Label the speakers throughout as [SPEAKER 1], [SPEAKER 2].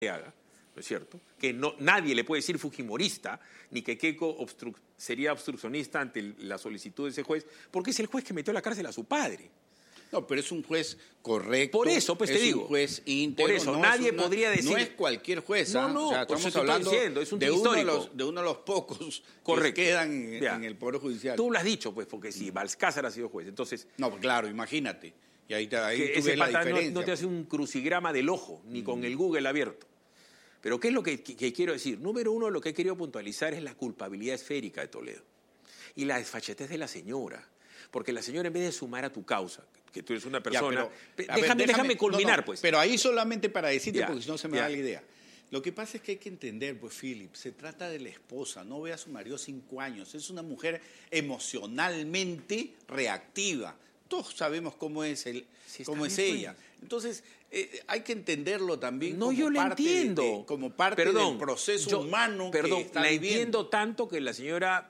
[SPEAKER 1] haga, ¿no es cierto? Que nadie le puede decir fujimorista, ni que Keiko sería obstruccionista ante la solicitud de ese juez, porque es el juez que metió a la cárcel a su padre.
[SPEAKER 2] No, pero es un juez correcto.
[SPEAKER 1] Por eso, pues te digo.
[SPEAKER 2] Es un juez íntegro.
[SPEAKER 1] Por eso, nadie podría decir...
[SPEAKER 2] No es cualquier juez.
[SPEAKER 1] No,
[SPEAKER 2] o sea,
[SPEAKER 1] por eso
[SPEAKER 2] estamos hablando
[SPEAKER 1] diciendo, es un
[SPEAKER 2] de
[SPEAKER 1] histórico.
[SPEAKER 2] de uno de los pocos
[SPEAKER 1] Correcto.
[SPEAKER 2] que quedan en el Poder Judicial.
[SPEAKER 1] Tú lo has dicho, pues, porque si Balcázar ha sido juez, entonces...
[SPEAKER 2] No, claro, imagínate. Y ahí tú
[SPEAKER 1] ese
[SPEAKER 2] ves la
[SPEAKER 1] pata
[SPEAKER 2] diferencia.
[SPEAKER 1] no te hace un crucigrama del ojo, ni con el Google abierto. Pero ¿qué es lo que quiero decir? Número uno, lo que he querido puntualizar es la culpabilidad esférica de Toledo. Y la desfachatez de la señora. Porque la señora, en vez de sumar a tu causa, que tú eres una persona... Déjame culminar, pues.
[SPEAKER 2] Pero ahí solamente para decirte,
[SPEAKER 1] Ya,
[SPEAKER 2] porque si no se me
[SPEAKER 1] ya.
[SPEAKER 2] da la idea. Lo que pasa es que hay que entender, pues, Philip, se trata de la esposa, no ve a su marido 5 años. Es una mujer emocionalmente reactiva. Todos sabemos cómo es, cómo es ella. Entonces, hay que entenderlo también
[SPEAKER 1] No,
[SPEAKER 2] como
[SPEAKER 1] yo la
[SPEAKER 2] parte
[SPEAKER 1] entiendo.
[SPEAKER 2] como parte del proceso humano que está
[SPEAKER 1] la
[SPEAKER 2] viviendo.
[SPEAKER 1] entiendo tanto que la señora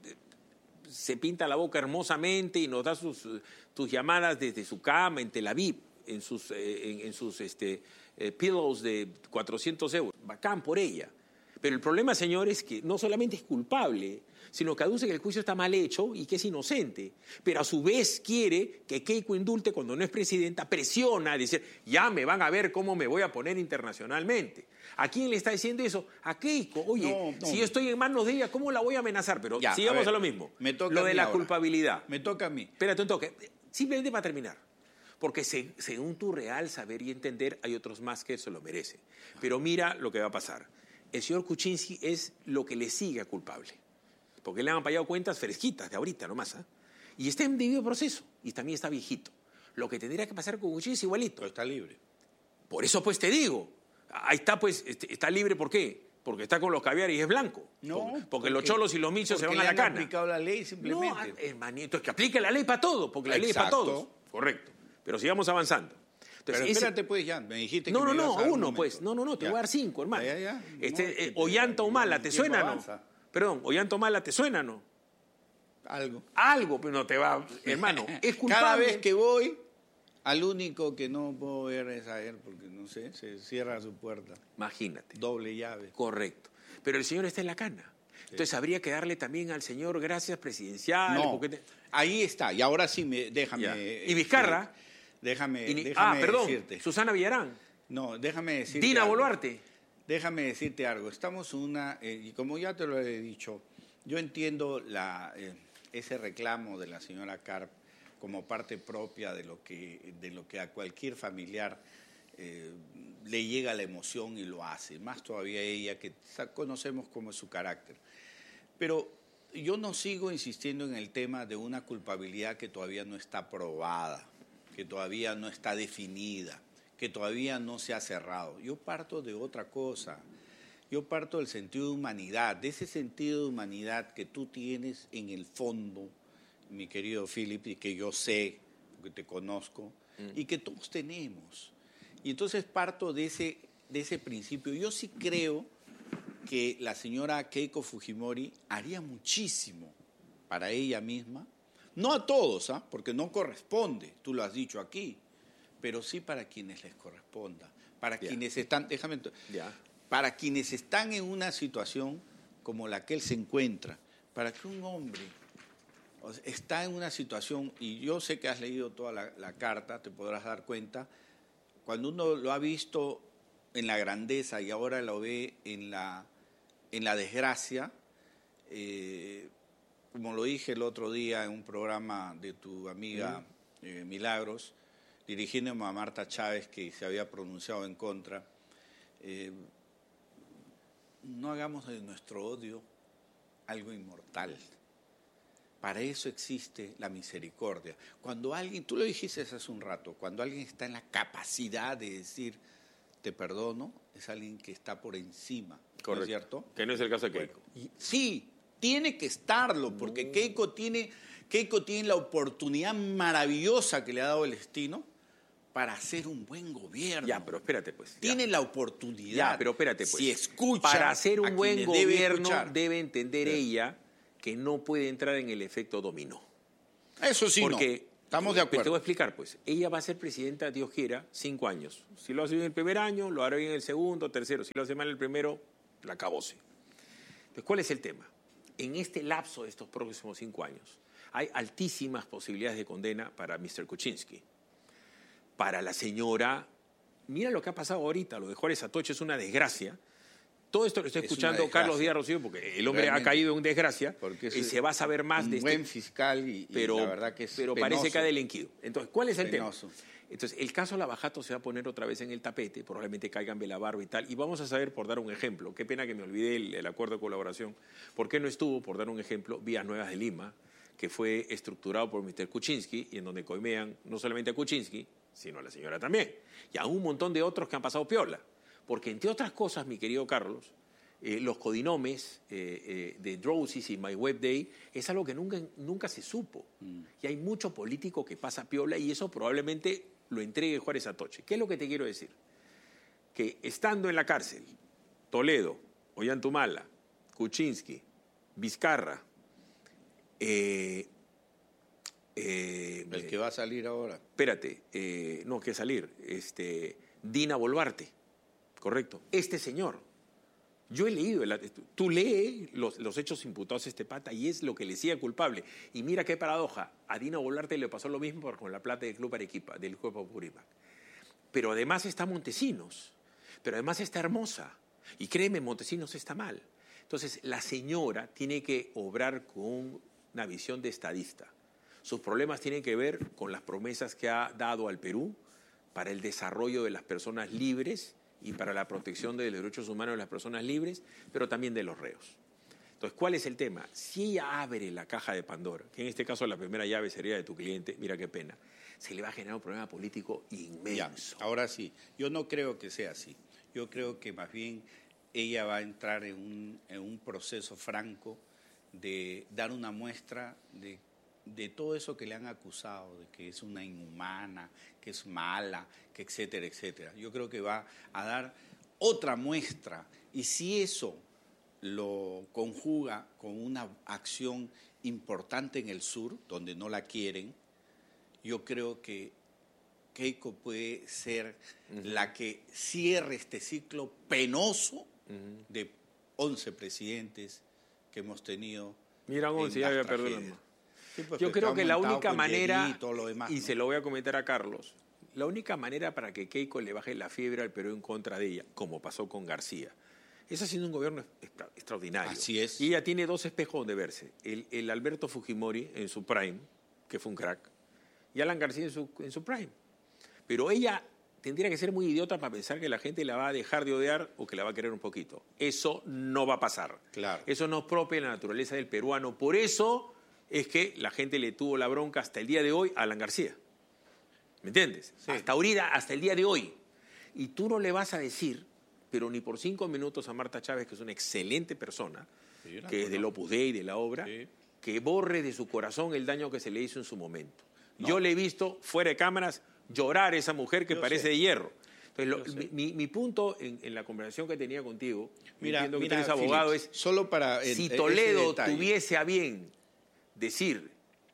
[SPEAKER 1] se pinta la boca hermosamente y nos da tus llamadas desde su cama en Tel Aviv, en sus pillows de 400 euros. Bacán por ella. Pero el problema, señor, es que no solamente es culpable, sino que aduce que el juicio está mal hecho y que es inocente. Pero a su vez quiere que Keiko indulte cuando no es presidenta, presiona a decir, ya me van a ver cómo me voy a poner internacionalmente. ¿A quién le está diciendo eso? A Keiko. Oye, si yo estoy en manos de ella, ¿cómo la voy a amenazar? Pero ya, sigamos a lo mismo.
[SPEAKER 2] Me toca
[SPEAKER 1] lo
[SPEAKER 2] a
[SPEAKER 1] de
[SPEAKER 2] mí
[SPEAKER 1] la
[SPEAKER 2] ahora.
[SPEAKER 1] culpabilidad.
[SPEAKER 2] Me toca a mí.
[SPEAKER 1] Espérate un toque. Simplemente para terminar. Porque según tu real saber y entender, hay otros más que eso lo merecen. Pero mira lo que va a pasar. El señor Kuczynski es lo que le sigue a culpable. Porque le han pagado cuentas fresquitas de ahorita nomás. Y está en debido proceso. Y también está viejito. Lo que tendría que pasar con Kuczynski igualito.
[SPEAKER 2] Pero está libre.
[SPEAKER 1] Por eso pues te digo. Ahí está pues, está libre, ¿por qué? Porque está con los caviares y es blanco.
[SPEAKER 2] No.
[SPEAKER 1] Porque los cholos y los michos se van a la cana.
[SPEAKER 2] Porque le han aplicado la ley simplemente.
[SPEAKER 1] No, hermanito, es que aplique la ley para todo. Porque la ley es para todos. Correcto. Pero sigamos avanzando. Entonces,
[SPEAKER 2] pero espérate, pues, ya, me dijiste que
[SPEAKER 1] no,
[SPEAKER 2] me ibas a dar un
[SPEAKER 1] uno,
[SPEAKER 2] momento.
[SPEAKER 1] pues. No, te voy a dar 5, hermano.
[SPEAKER 2] Ya.
[SPEAKER 1] Ollanta Humala, ¿te suena, no? Perdón, Ollanta Humala, ¿te suena, no? Algo, pero no te va, hermano. Es culpable.
[SPEAKER 2] Cada vez que voy, al único que no puedo ver es a él, porque, no sé, se cierra su puerta.
[SPEAKER 1] Imagínate.
[SPEAKER 2] Doble llave.
[SPEAKER 1] Correcto. Pero el señor está en la cana. Entonces habría que darle también al señor gracias presidenciales.
[SPEAKER 2] No, ahí está. Y ahora sí, déjame...
[SPEAKER 1] Ya. ¿Y Vizcarra?
[SPEAKER 2] Déjame
[SPEAKER 1] perdón,
[SPEAKER 2] decirte.
[SPEAKER 1] Susana Villarán.
[SPEAKER 2] No, déjame decirte
[SPEAKER 1] Dina
[SPEAKER 2] algo.
[SPEAKER 1] Boluarte.
[SPEAKER 2] Déjame decirte algo. Estamos y como ya te lo he dicho, yo entiendo ese reclamo de la señora Karp como parte propia de lo que a cualquier familiar le llega la emoción y lo hace. Más todavía ella, que conocemos cómo es su carácter. Pero yo no sigo insistiendo en el tema de una culpabilidad que todavía no está probada, que todavía no está definida, que todavía no se ha cerrado. Yo parto de otra cosa. Yo parto del sentido de humanidad, de ese sentido de humanidad que tú tienes en el fondo, mi querido Philip, y que yo sé, que te conozco, y que todos tenemos. Y entonces parto de ese principio. Yo sí creo que la señora Keiko Fujimori haría muchísimo para ella misma, no a todos, porque no corresponde, tú lo has dicho aquí, pero sí para quienes les corresponda, para quienes están, para quienes están en una situación como la que él se encuentra, para que un hombre está en una situación, y yo sé que has leído toda la carta, te podrás dar cuenta, cuando uno lo ha visto en la grandeza y ahora lo ve en la desgracia, como lo dije el otro día en un programa de tu amiga Milagros, dirigiéndome a Marta Chávez, que se había pronunciado en contra, no hagamos de nuestro odio algo inmortal. Para eso existe la misericordia. Cuando alguien, tú lo dijiste hace un rato, cuando alguien está en la capacidad de decir, te perdono, es alguien que está por encima.
[SPEAKER 1] Correcto.
[SPEAKER 2] ¿No es cierto?
[SPEAKER 1] Que no es el caso de Keiko.
[SPEAKER 2] Sí, tiene que estarlo, porque Keiko tiene la oportunidad maravillosa que le ha dado el destino para hacer un buen gobierno.
[SPEAKER 1] Ya, pero espérate, pues.
[SPEAKER 2] Tiene la oportunidad.
[SPEAKER 1] Ya, pero espérate, pues.
[SPEAKER 2] Si escucha
[SPEAKER 1] para hacer un buen gobierno debe entender
[SPEAKER 2] Sí.
[SPEAKER 1] ella que no puede entrar en el efecto dominó.
[SPEAKER 2] Eso sí,
[SPEAKER 1] porque
[SPEAKER 2] Estamos de
[SPEAKER 1] Pero te
[SPEAKER 2] acuerdo.
[SPEAKER 1] voy a explicar, pues. Ella va a ser presidenta, Dios quiera, 5 años. Si lo hace bien el primer año, lo hará bien el segundo, tercero. Si lo hace mal el primero, la acabose. Entonces, ¿cuál es el tema? En este lapso de estos próximos 5 años, hay altísimas posibilidades de condena para Mr. Kuczynski. Para la señora, mira lo que ha pasado ahorita, lo de Juárez Atoche es una desgracia. Todo esto lo estoy escuchando Carlos Díaz Rocío, porque el hombre ha caído en desgracia, y se va a saber más de
[SPEAKER 2] buen fiscal
[SPEAKER 1] pero,
[SPEAKER 2] la verdad que es
[SPEAKER 1] pero
[SPEAKER 2] penoso.
[SPEAKER 1] parece que ha delinquido. Entonces, ¿cuál es el
[SPEAKER 2] Penoso.
[SPEAKER 1] tema? Entonces, el caso Lavajato se va a poner otra vez en el tapete, probablemente caigan Belabarba y tal, y vamos a saber, por dar un ejemplo, qué pena que me olvidé el acuerdo de colaboración, ¿por qué no estuvo, por dar un ejemplo, Vías Nuevas de Lima, que fue estructurado por Mr. Kuczynski, y en donde coimean no solamente a Kuczynski, sino a la señora también, y a un montón de otros que han pasado piola? Porque, entre otras cosas, mi querido Carlos, los codinomes de Drowsy y My Web Day es algo que nunca se supo. Y hay mucho político que pasa piola y eso probablemente lo entregue Juárez Atoche. ¿Qué es lo que te quiero decir? Que estando en la cárcel, Toledo, Ollantumala, Kuczynski, Vizcarra,
[SPEAKER 2] El que va a salir ahora.
[SPEAKER 1] espérate, no, que salir, Dina Boluarte, correcto, este señor. Yo he leído, tú lees los hechos imputados a este pata y es lo que le sigue culpable. Y mira qué paradoja, a Dina Boluarte le pasó lo mismo con la plata del Club Arequipa, del Club Apurímac. Pero además está Montesinos, pero además está Hermosa. Y créeme, Montesinos está mal. Entonces, la señora tiene que obrar con una visión de estadista. Sus problemas tienen que ver con las promesas que ha dado al Perú para el desarrollo de las personas libres y para la protección de los derechos humanos de las personas libres, pero también de los reos. Entonces, ¿cuál es el tema? Si ella abre la caja de Pandora, que en este caso la primera llave sería de tu cliente, mira qué pena, se le va a generar un problema político inmenso.
[SPEAKER 2] Ya, ahora sí, yo no creo que sea así. Yo creo que más bien ella va a entrar en un proceso franco de dar una muestra de todo eso que le han acusado, de que es una inhumana, que es mala, que etcétera, etcétera. Yo creo que va a dar otra muestra y si eso lo conjuga con una acción importante en el sur, donde no la quieren, yo creo que Keiko puede ser la que cierre este ciclo penoso de 11 presidentes que hemos tenido.
[SPEAKER 1] Mira, 11, ya había perdido el alma.
[SPEAKER 2] Sí, pues,
[SPEAKER 1] yo creo que la única manera,
[SPEAKER 2] y todo lo demás,
[SPEAKER 1] y
[SPEAKER 2] ¿no?
[SPEAKER 1] se lo voy a comentar a Carlos, la única manera para que Keiko le baje la fiebre al Perú en contra de ella, como pasó con García, es haciendo un gobierno extraordinario.
[SPEAKER 2] Así es.
[SPEAKER 1] Y ella tiene dos espejos donde verse. El Alberto Fujimori en su prime, que fue un crack, y Alan García en su prime. Pero ella tendría que ser muy idiota para pensar que la gente la va a dejar de odiar o que la va a querer un poquito. Eso no va a pasar.
[SPEAKER 2] Claro.
[SPEAKER 1] Eso no es propio de la naturaleza del peruano. Por eso es que la gente le tuvo la bronca hasta el día de hoy a Alan García. ¿Me entiendes?
[SPEAKER 2] Sí.
[SPEAKER 1] Hasta el día de hoy. Y tú no le vas a decir, pero ni por 5 minutos a Marta Chávez, que es una excelente persona,
[SPEAKER 2] Sí,
[SPEAKER 1] que es del Opus Dei, de la obra,
[SPEAKER 2] Sí.
[SPEAKER 1] que borre de su corazón el daño que se le hizo en su momento.
[SPEAKER 2] No.
[SPEAKER 1] Yo le he visto, fuera de cámaras, llorar a esa mujer que
[SPEAKER 2] Yo
[SPEAKER 1] parece
[SPEAKER 2] sé.
[SPEAKER 1] de hierro.
[SPEAKER 2] Yo
[SPEAKER 1] Entonces,
[SPEAKER 2] sé.
[SPEAKER 1] mi punto en la conversación que tenía contigo,
[SPEAKER 2] Mira,
[SPEAKER 1] entiendo que tú
[SPEAKER 2] mira,
[SPEAKER 1] eres abogado,
[SPEAKER 2] Philips,
[SPEAKER 1] es
[SPEAKER 2] solo para
[SPEAKER 1] si
[SPEAKER 2] ese
[SPEAKER 1] Toledo
[SPEAKER 2] detalle.
[SPEAKER 1] tuviese a bien decir,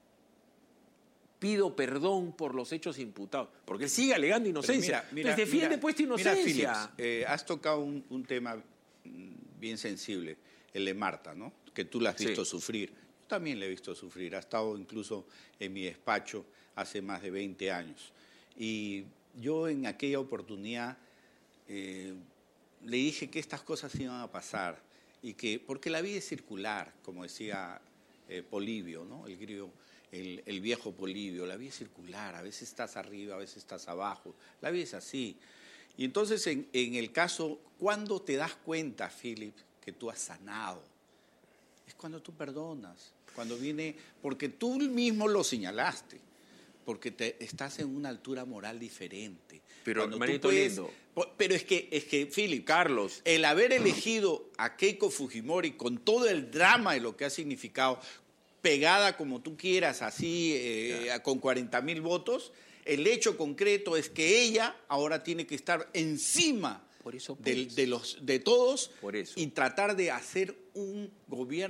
[SPEAKER 1] pido perdón por los hechos imputados, porque él sigue alegando
[SPEAKER 2] Pero
[SPEAKER 1] inocencia. Entonces defiende pues tu
[SPEAKER 2] Mira,
[SPEAKER 1] inocencia.
[SPEAKER 2] Philips, has tocado un tema bien sensible, el de Marta, ¿no? Que tú la has visto
[SPEAKER 1] Sí.
[SPEAKER 2] sufrir. Yo también la he visto sufrir. Ha estado incluso en mi despacho hace más de 20 años. Y yo en aquella oportunidad le dije que estas cosas iban a pasar y que porque la vida es circular, como decía Polibio, ¿no? El griego, el viejo Polibio, la vida es circular, a veces estás arriba, a veces estás abajo, la vida es así. Y entonces en el caso, ¿cuándo te das cuenta, Philip, que tú has sanado? Es cuando tú perdonas, cuando viene, porque tú mismo lo señalaste, porque estás en una altura moral diferente.
[SPEAKER 1] Pero,
[SPEAKER 2] Cuando tú
[SPEAKER 1] hermanito lindo.
[SPEAKER 2] Pero es que, Philip,
[SPEAKER 1] Carlos,
[SPEAKER 2] el haber elegido a Keiko Fujimori con todo el drama de lo que ha significado, pegada como tú quieras, así, con 40.000 votos, el hecho concreto es que ella ahora tiene que estar encima
[SPEAKER 1] Por eso,
[SPEAKER 2] de todos
[SPEAKER 1] Por eso.
[SPEAKER 2] y tratar de hacer un gobierno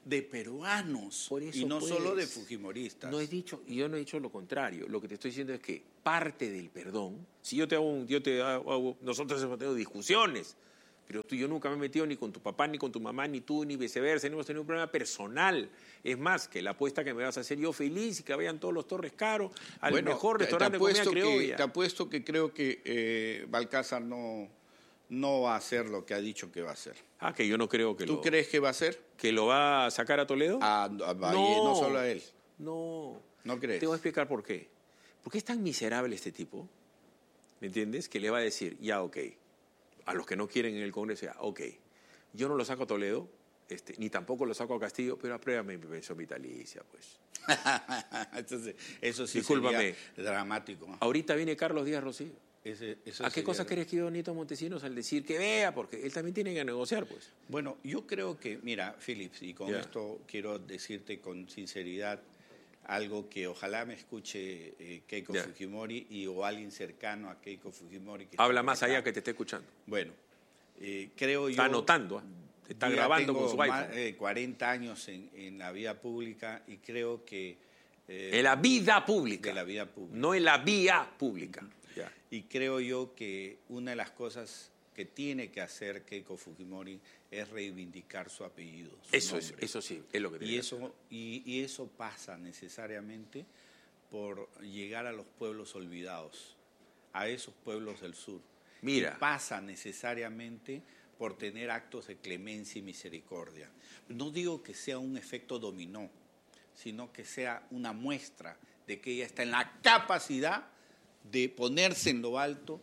[SPEAKER 2] de peruanos
[SPEAKER 1] Por eso,
[SPEAKER 2] y no
[SPEAKER 1] pues,
[SPEAKER 2] solo de fujimoristas.
[SPEAKER 1] Yo no he dicho lo contrario. Lo que te estoy diciendo es que parte del perdón, si yo te hago, nosotros hemos tenido discusiones, pero yo nunca me he metido ni con tu papá, ni con tu mamá, ni tú, ni viceversa, no hemos tenido un problema personal. Es más, que la apuesta que me vas a hacer yo feliz y que vayan todos los Torres Caro al mejor restaurante de comida criolla.
[SPEAKER 2] Te apuesto que creo que Balcázar no va a hacer lo que ha dicho que va a hacer.
[SPEAKER 1] Que yo no creo que
[SPEAKER 2] ¿Tú crees que va a hacer?
[SPEAKER 1] ¿Que lo va a sacar a Toledo?
[SPEAKER 2] A Valle, no solo a él.
[SPEAKER 1] No.
[SPEAKER 2] ¿No crees?
[SPEAKER 1] Te voy a explicar por qué. ¿Por qué es tan miserable este tipo? ¿Me entiendes? Que le va a decir, ya, ok, a los que no quieren en el Congreso, ya, ok, yo no lo saco a Toledo, ni tampoco lo saco a Castillo, pero apruébame mi pensión vitalicia, pues.
[SPEAKER 2] Entonces, eso sí
[SPEAKER 1] Discúlpame,
[SPEAKER 2] sería dramático, ¿no?
[SPEAKER 1] Ahorita viene Carlos Díaz Rocío.
[SPEAKER 2] Eso
[SPEAKER 1] ¿A qué cosa crees que iba Nito Montesinos al decir que vea? Porque él también tiene que negociar, pues.
[SPEAKER 2] Bueno, yo creo que, mira, Philips, y con esto quiero decirte con sinceridad algo que ojalá me escuche Keiko Fujimori o alguien cercano a Keiko Fujimori. Que
[SPEAKER 1] habla más allá que te esté escuchando.
[SPEAKER 2] Bueno, creo yo...
[SPEAKER 1] Está anotando, está grabando con su iPhone.
[SPEAKER 2] Más de 40 años en la vida pública y creo que...
[SPEAKER 1] en la vida pública.
[SPEAKER 2] De la vida pública.
[SPEAKER 1] No en la vía pública.
[SPEAKER 2] Y creo yo que una de las cosas que tiene que hacer Keiko Fujimori es reivindicar su apellido. Eso
[SPEAKER 1] sí, es lo que tiene que hacer.
[SPEAKER 2] Y eso pasa necesariamente por llegar a los pueblos olvidados, a esos pueblos del sur.
[SPEAKER 1] Mira.
[SPEAKER 2] Y pasa necesariamente por tener actos de clemencia y misericordia. No digo que sea un efecto dominó, sino que sea una muestra de que ella está en la capacidad de ponerse en lo alto,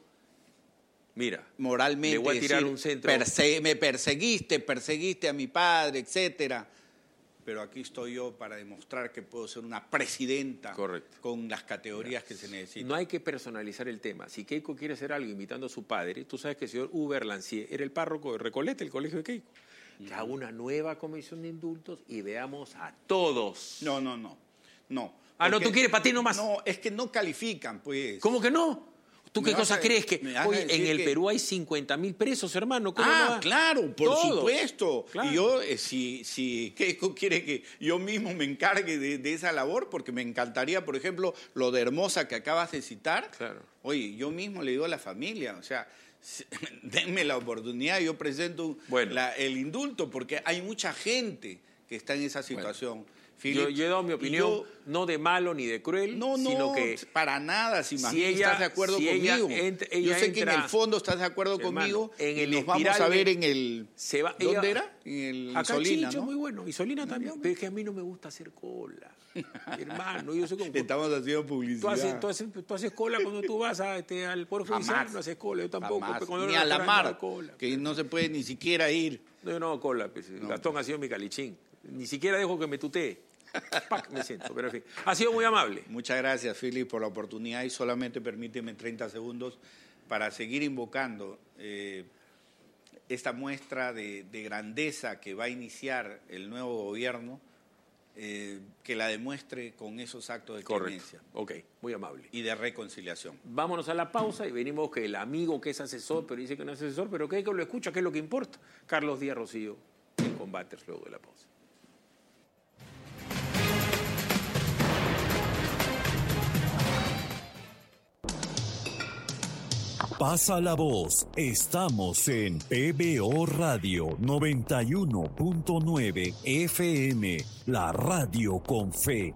[SPEAKER 1] mira,
[SPEAKER 2] moralmente,
[SPEAKER 1] le voy a tirar
[SPEAKER 2] decir,
[SPEAKER 1] un centro.
[SPEAKER 2] Me perseguiste a mi padre, etcétera. Pero aquí estoy yo para demostrar que puedo ser una presidenta.
[SPEAKER 1] Correcto.
[SPEAKER 2] Con las categorías que se necesitan.
[SPEAKER 1] No hay que personalizar el tema. Si Keiko quiere hacer algo imitando a su padre, tú sabes que el señor Hubert Lancier era el párroco de Recoleta, el colegio de Keiko. Que haga una nueva comisión de indultos y veamos a todos.
[SPEAKER 2] No.
[SPEAKER 1] No, tú quieres para ti nomás.
[SPEAKER 2] No, es que no califican, pues.
[SPEAKER 1] ¿Cómo que no? ¿Tú qué cosa crees? Que oye, en el Perú hay 50.000 presos, hermano.
[SPEAKER 2] Claro, por supuesto.
[SPEAKER 1] Claro.
[SPEAKER 2] Y yo, si Keiko quiere que yo mismo me encargue de esa labor, porque me encantaría, por ejemplo, lo de Hermosa que acabas de citar.
[SPEAKER 1] Claro.
[SPEAKER 2] Oye, yo mismo le digo a la familia, o sea, denme la oportunidad, yo presento el indulto, porque hay mucha gente que está en esa situación.
[SPEAKER 1] Yo he dado mi opinión, no de malo ni de cruel, sino que...
[SPEAKER 2] para nada, si estás de acuerdo conmigo. Yo sé que en el fondo estás de acuerdo conmigo, y nos vamos a ver en el... ¿Dónde era? En el Solina, ¿no?
[SPEAKER 1] Muy bueno, y Solina también. Pero es que a mí no me gusta hacer cola, hermano. Yo sé cómo...
[SPEAKER 2] Estamos haciendo publicidad.
[SPEAKER 1] Tú haces cola cuando tú vas al Poder Judicial, no haces cola, yo tampoco.
[SPEAKER 2] Ni a la mar, que no se puede ni siquiera ir.
[SPEAKER 1] No, yo no hago cola, pues. Gastón ha sido mi calichín. Ni siquiera dejo que me tutee. Me siento, pero en fin. Ha sido muy amable.
[SPEAKER 2] Muchas gracias, Philip, por la oportunidad y solamente permíteme 30 segundos para seguir invocando esta muestra de grandeza que va a iniciar el nuevo gobierno, que la demuestre con esos actos de clemencia.
[SPEAKER 1] Ok, muy amable.
[SPEAKER 2] Y de reconciliación.
[SPEAKER 1] Vámonos a la pausa y venimos que el amigo que es asesor, pero dice que no es asesor, pero que lo escucha, que es lo que importa. Carlos Díaz Rocío, en Combaters, luego de la pausa.
[SPEAKER 3] Pasa la voz, estamos en PBO Radio 91.9 FM, la radio con fe.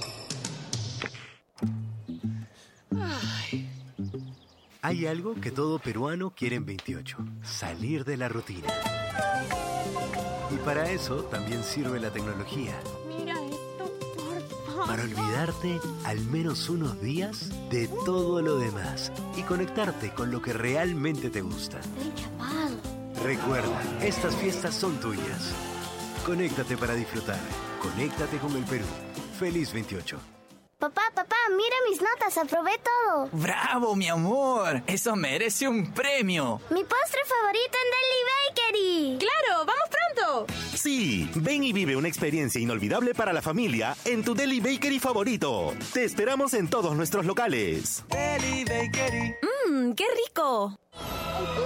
[SPEAKER 4] Hay algo que todo peruano quiere en 28, salir de la rutina. Y para eso también sirve la tecnología.
[SPEAKER 5] Mira esto, por favor.
[SPEAKER 4] Para olvidarte al menos unos días de todo lo demás y conectarte con lo que realmente te gusta.
[SPEAKER 5] Estoy chapado.
[SPEAKER 4] Recuerda, estas fiestas son tuyas. Conéctate para disfrutar. Conéctate con el Perú. Feliz 28.
[SPEAKER 5] Papá, mira mis notas, aprobé todo.
[SPEAKER 6] ¡Bravo, mi amor! ¡Eso merece un premio!
[SPEAKER 5] Mi postre favorito en Deli Bakery.
[SPEAKER 7] ¡Claro! ¡Vamos pronto!
[SPEAKER 8] Sí, ven y vive una experiencia inolvidable para la familia en tu Deli Bakery favorito. Te esperamos en todos nuestros locales.
[SPEAKER 6] Deli Bakery.
[SPEAKER 7] ¡Qué rico!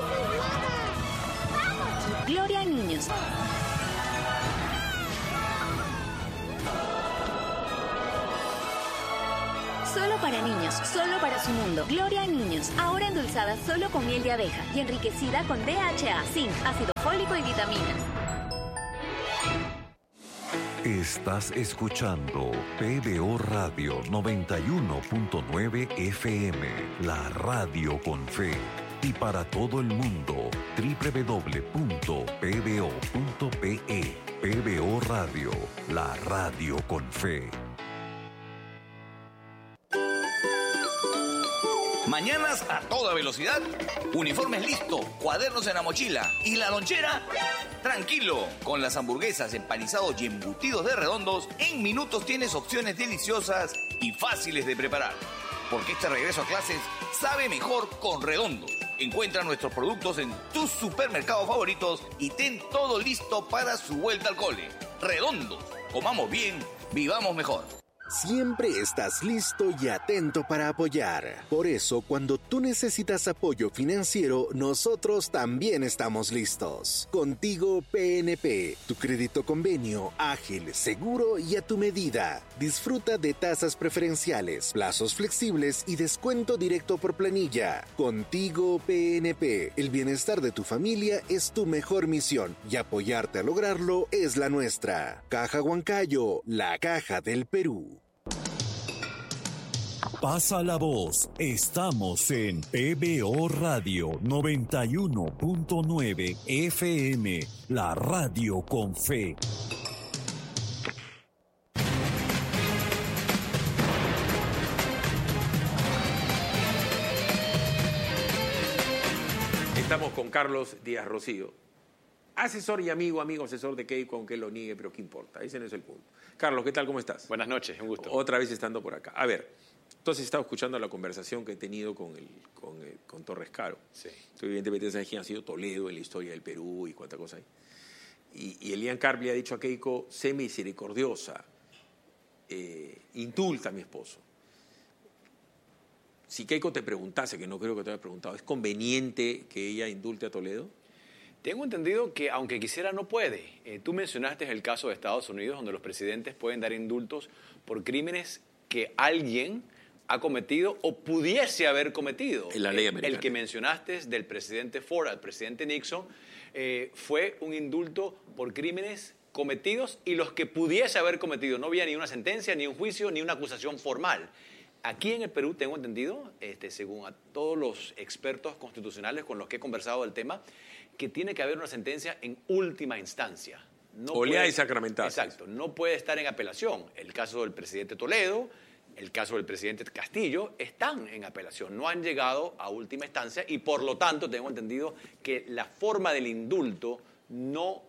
[SPEAKER 9] Gloria a niños. Solo para niños, solo para su mundo. Gloria en niños, ahora endulzada solo con miel de abeja y enriquecida con DHA, zinc, ácido fólico y vitaminas.
[SPEAKER 3] Estás escuchando PBO Radio 91.9 FM, la radio con fe. Y para todo el mundo, www.pbo.pe. PBO Radio, la radio con fe.
[SPEAKER 10] Mañanas a toda velocidad, uniformes listo, cuadernos en la mochila y la lonchera. Tranquilo, con las hamburguesas, empanizados y embutidos de Redondos, en minutos tienes opciones deliciosas y fáciles de preparar. Porque este regreso a clases sabe mejor con Redondos. Encuentra nuestros productos en tus supermercados favoritos y ten todo listo para su vuelta al cole. Redondos, comamos bien, vivamos mejor.
[SPEAKER 11] Siempre estás listo y atento para apoyar. Por eso, cuando tú necesitas apoyo financiero, nosotros también estamos listos. Contigo PNP, tu crédito convenio, ágil, seguro y a tu medida. Disfruta de tasas preferenciales, plazos flexibles y descuento directo por planilla. Contigo PNP, el bienestar de tu familia es tu mejor misión y apoyarte a lograrlo es la nuestra. Caja Huancayo, la caja del Perú.
[SPEAKER 3] Pasa la voz, estamos en PBO Radio 91.9 FM, la radio con fe.
[SPEAKER 1] Estamos con Carlos Díaz Rocío, asesor y amigo asesor de Keiko, aunque él lo niegue, pero ¿qué importa? Ese no es el punto. Carlos, ¿qué tal? ¿Cómo estás?
[SPEAKER 12] Buenas noches, un gusto.
[SPEAKER 1] Otra vez estando por acá. A ver, entonces he estado escuchando la conversación que he tenido con Torres Caro.
[SPEAKER 12] Sí.
[SPEAKER 1] Tú evidentemente sabes quién ha sido Toledo en la historia del Perú y cuánta cosa hay. Y Elian Carp le ha dicho a Keiko, sé misericordiosa, indulta a mi esposo. Si Keiko te preguntase, que no creo que te haya preguntado, ¿es conveniente que ella indulte a Toledo?
[SPEAKER 12] Tengo entendido que aunque quisiera no puede. Tú mencionaste el caso de Estados Unidos donde los presidentes pueden dar indultos por crímenes que alguien ha cometido o pudiese haber cometido.
[SPEAKER 1] En la ley americana.
[SPEAKER 12] El que mencionaste del presidente Ford al presidente Nixon fue un indulto por crímenes cometidos y los que pudiese haber cometido. No había ni una sentencia, ni un juicio, ni una acusación formal. Aquí en el Perú, tengo entendido, según a todos los expertos constitucionales con los que he conversado del tema, que tiene que haber una sentencia en última instancia.
[SPEAKER 1] Oleada y sacramentada.
[SPEAKER 12] Exacto, no puede estar en apelación. El caso del presidente Toledo, el caso del presidente Castillo, están en apelación, no han llegado a última instancia y por lo tanto tengo entendido que la forma del indulto no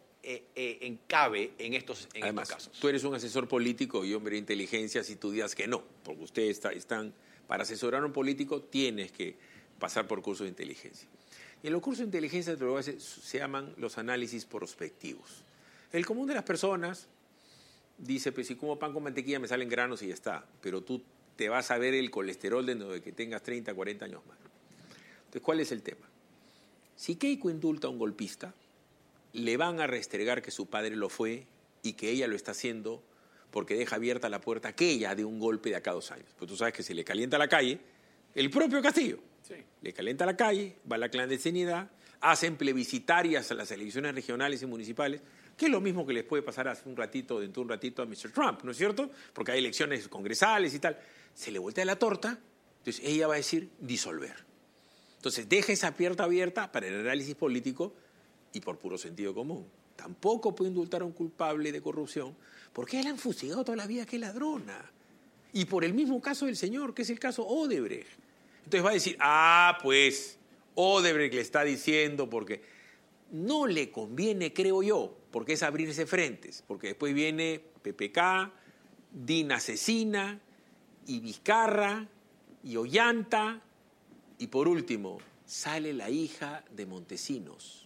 [SPEAKER 12] encabe en estos casos.
[SPEAKER 1] Tú eres un asesor político y hombre de inteligencia si tú digas que no, porque ustedes para asesorar a un político tienes que pasar por cursos de inteligencia. Y en los cursos de inteligencia se llaman los análisis prospectivos. El común de las personas dice, pues si como pan con mantequilla me salen granos y ya está, pero tú te vas a ver el colesterol de que tengas 30, 40 años más. Entonces, ¿cuál es el tema? Si Keiko indulta a un golpista, le van a restregar que su padre lo fue y que ella lo está haciendo porque deja abierta la puerta que ella dé un golpe de acá a 2 años. Pues tú sabes que se le calienta la calle, el propio Castillo, sí, le calienta la calle, va a la clandestinidad, hacen plebiscitarias a las elecciones regionales y municipales, que es lo mismo que les puede pasar dentro de un ratito a Mr. Trump, ¿no es cierto? Porque hay elecciones congresales y tal. Se le voltea la torta, entonces ella va a decir disolver. Entonces deja esa puerta abierta para el análisis político y por puro sentido común. Tampoco puede indultar a un culpable de corrupción porque la han fustigado toda la vida que es ladrona. Y por el mismo caso del señor, que es el caso Odebrecht. Entonces va a decir, pues Odebrecht le está diciendo porque no le conviene, creo yo, porque es abrirse frentes, porque después viene PPK, DIN asesina, y Vizcarra, y Ollanta, y por último, sale la hija de Montesinos.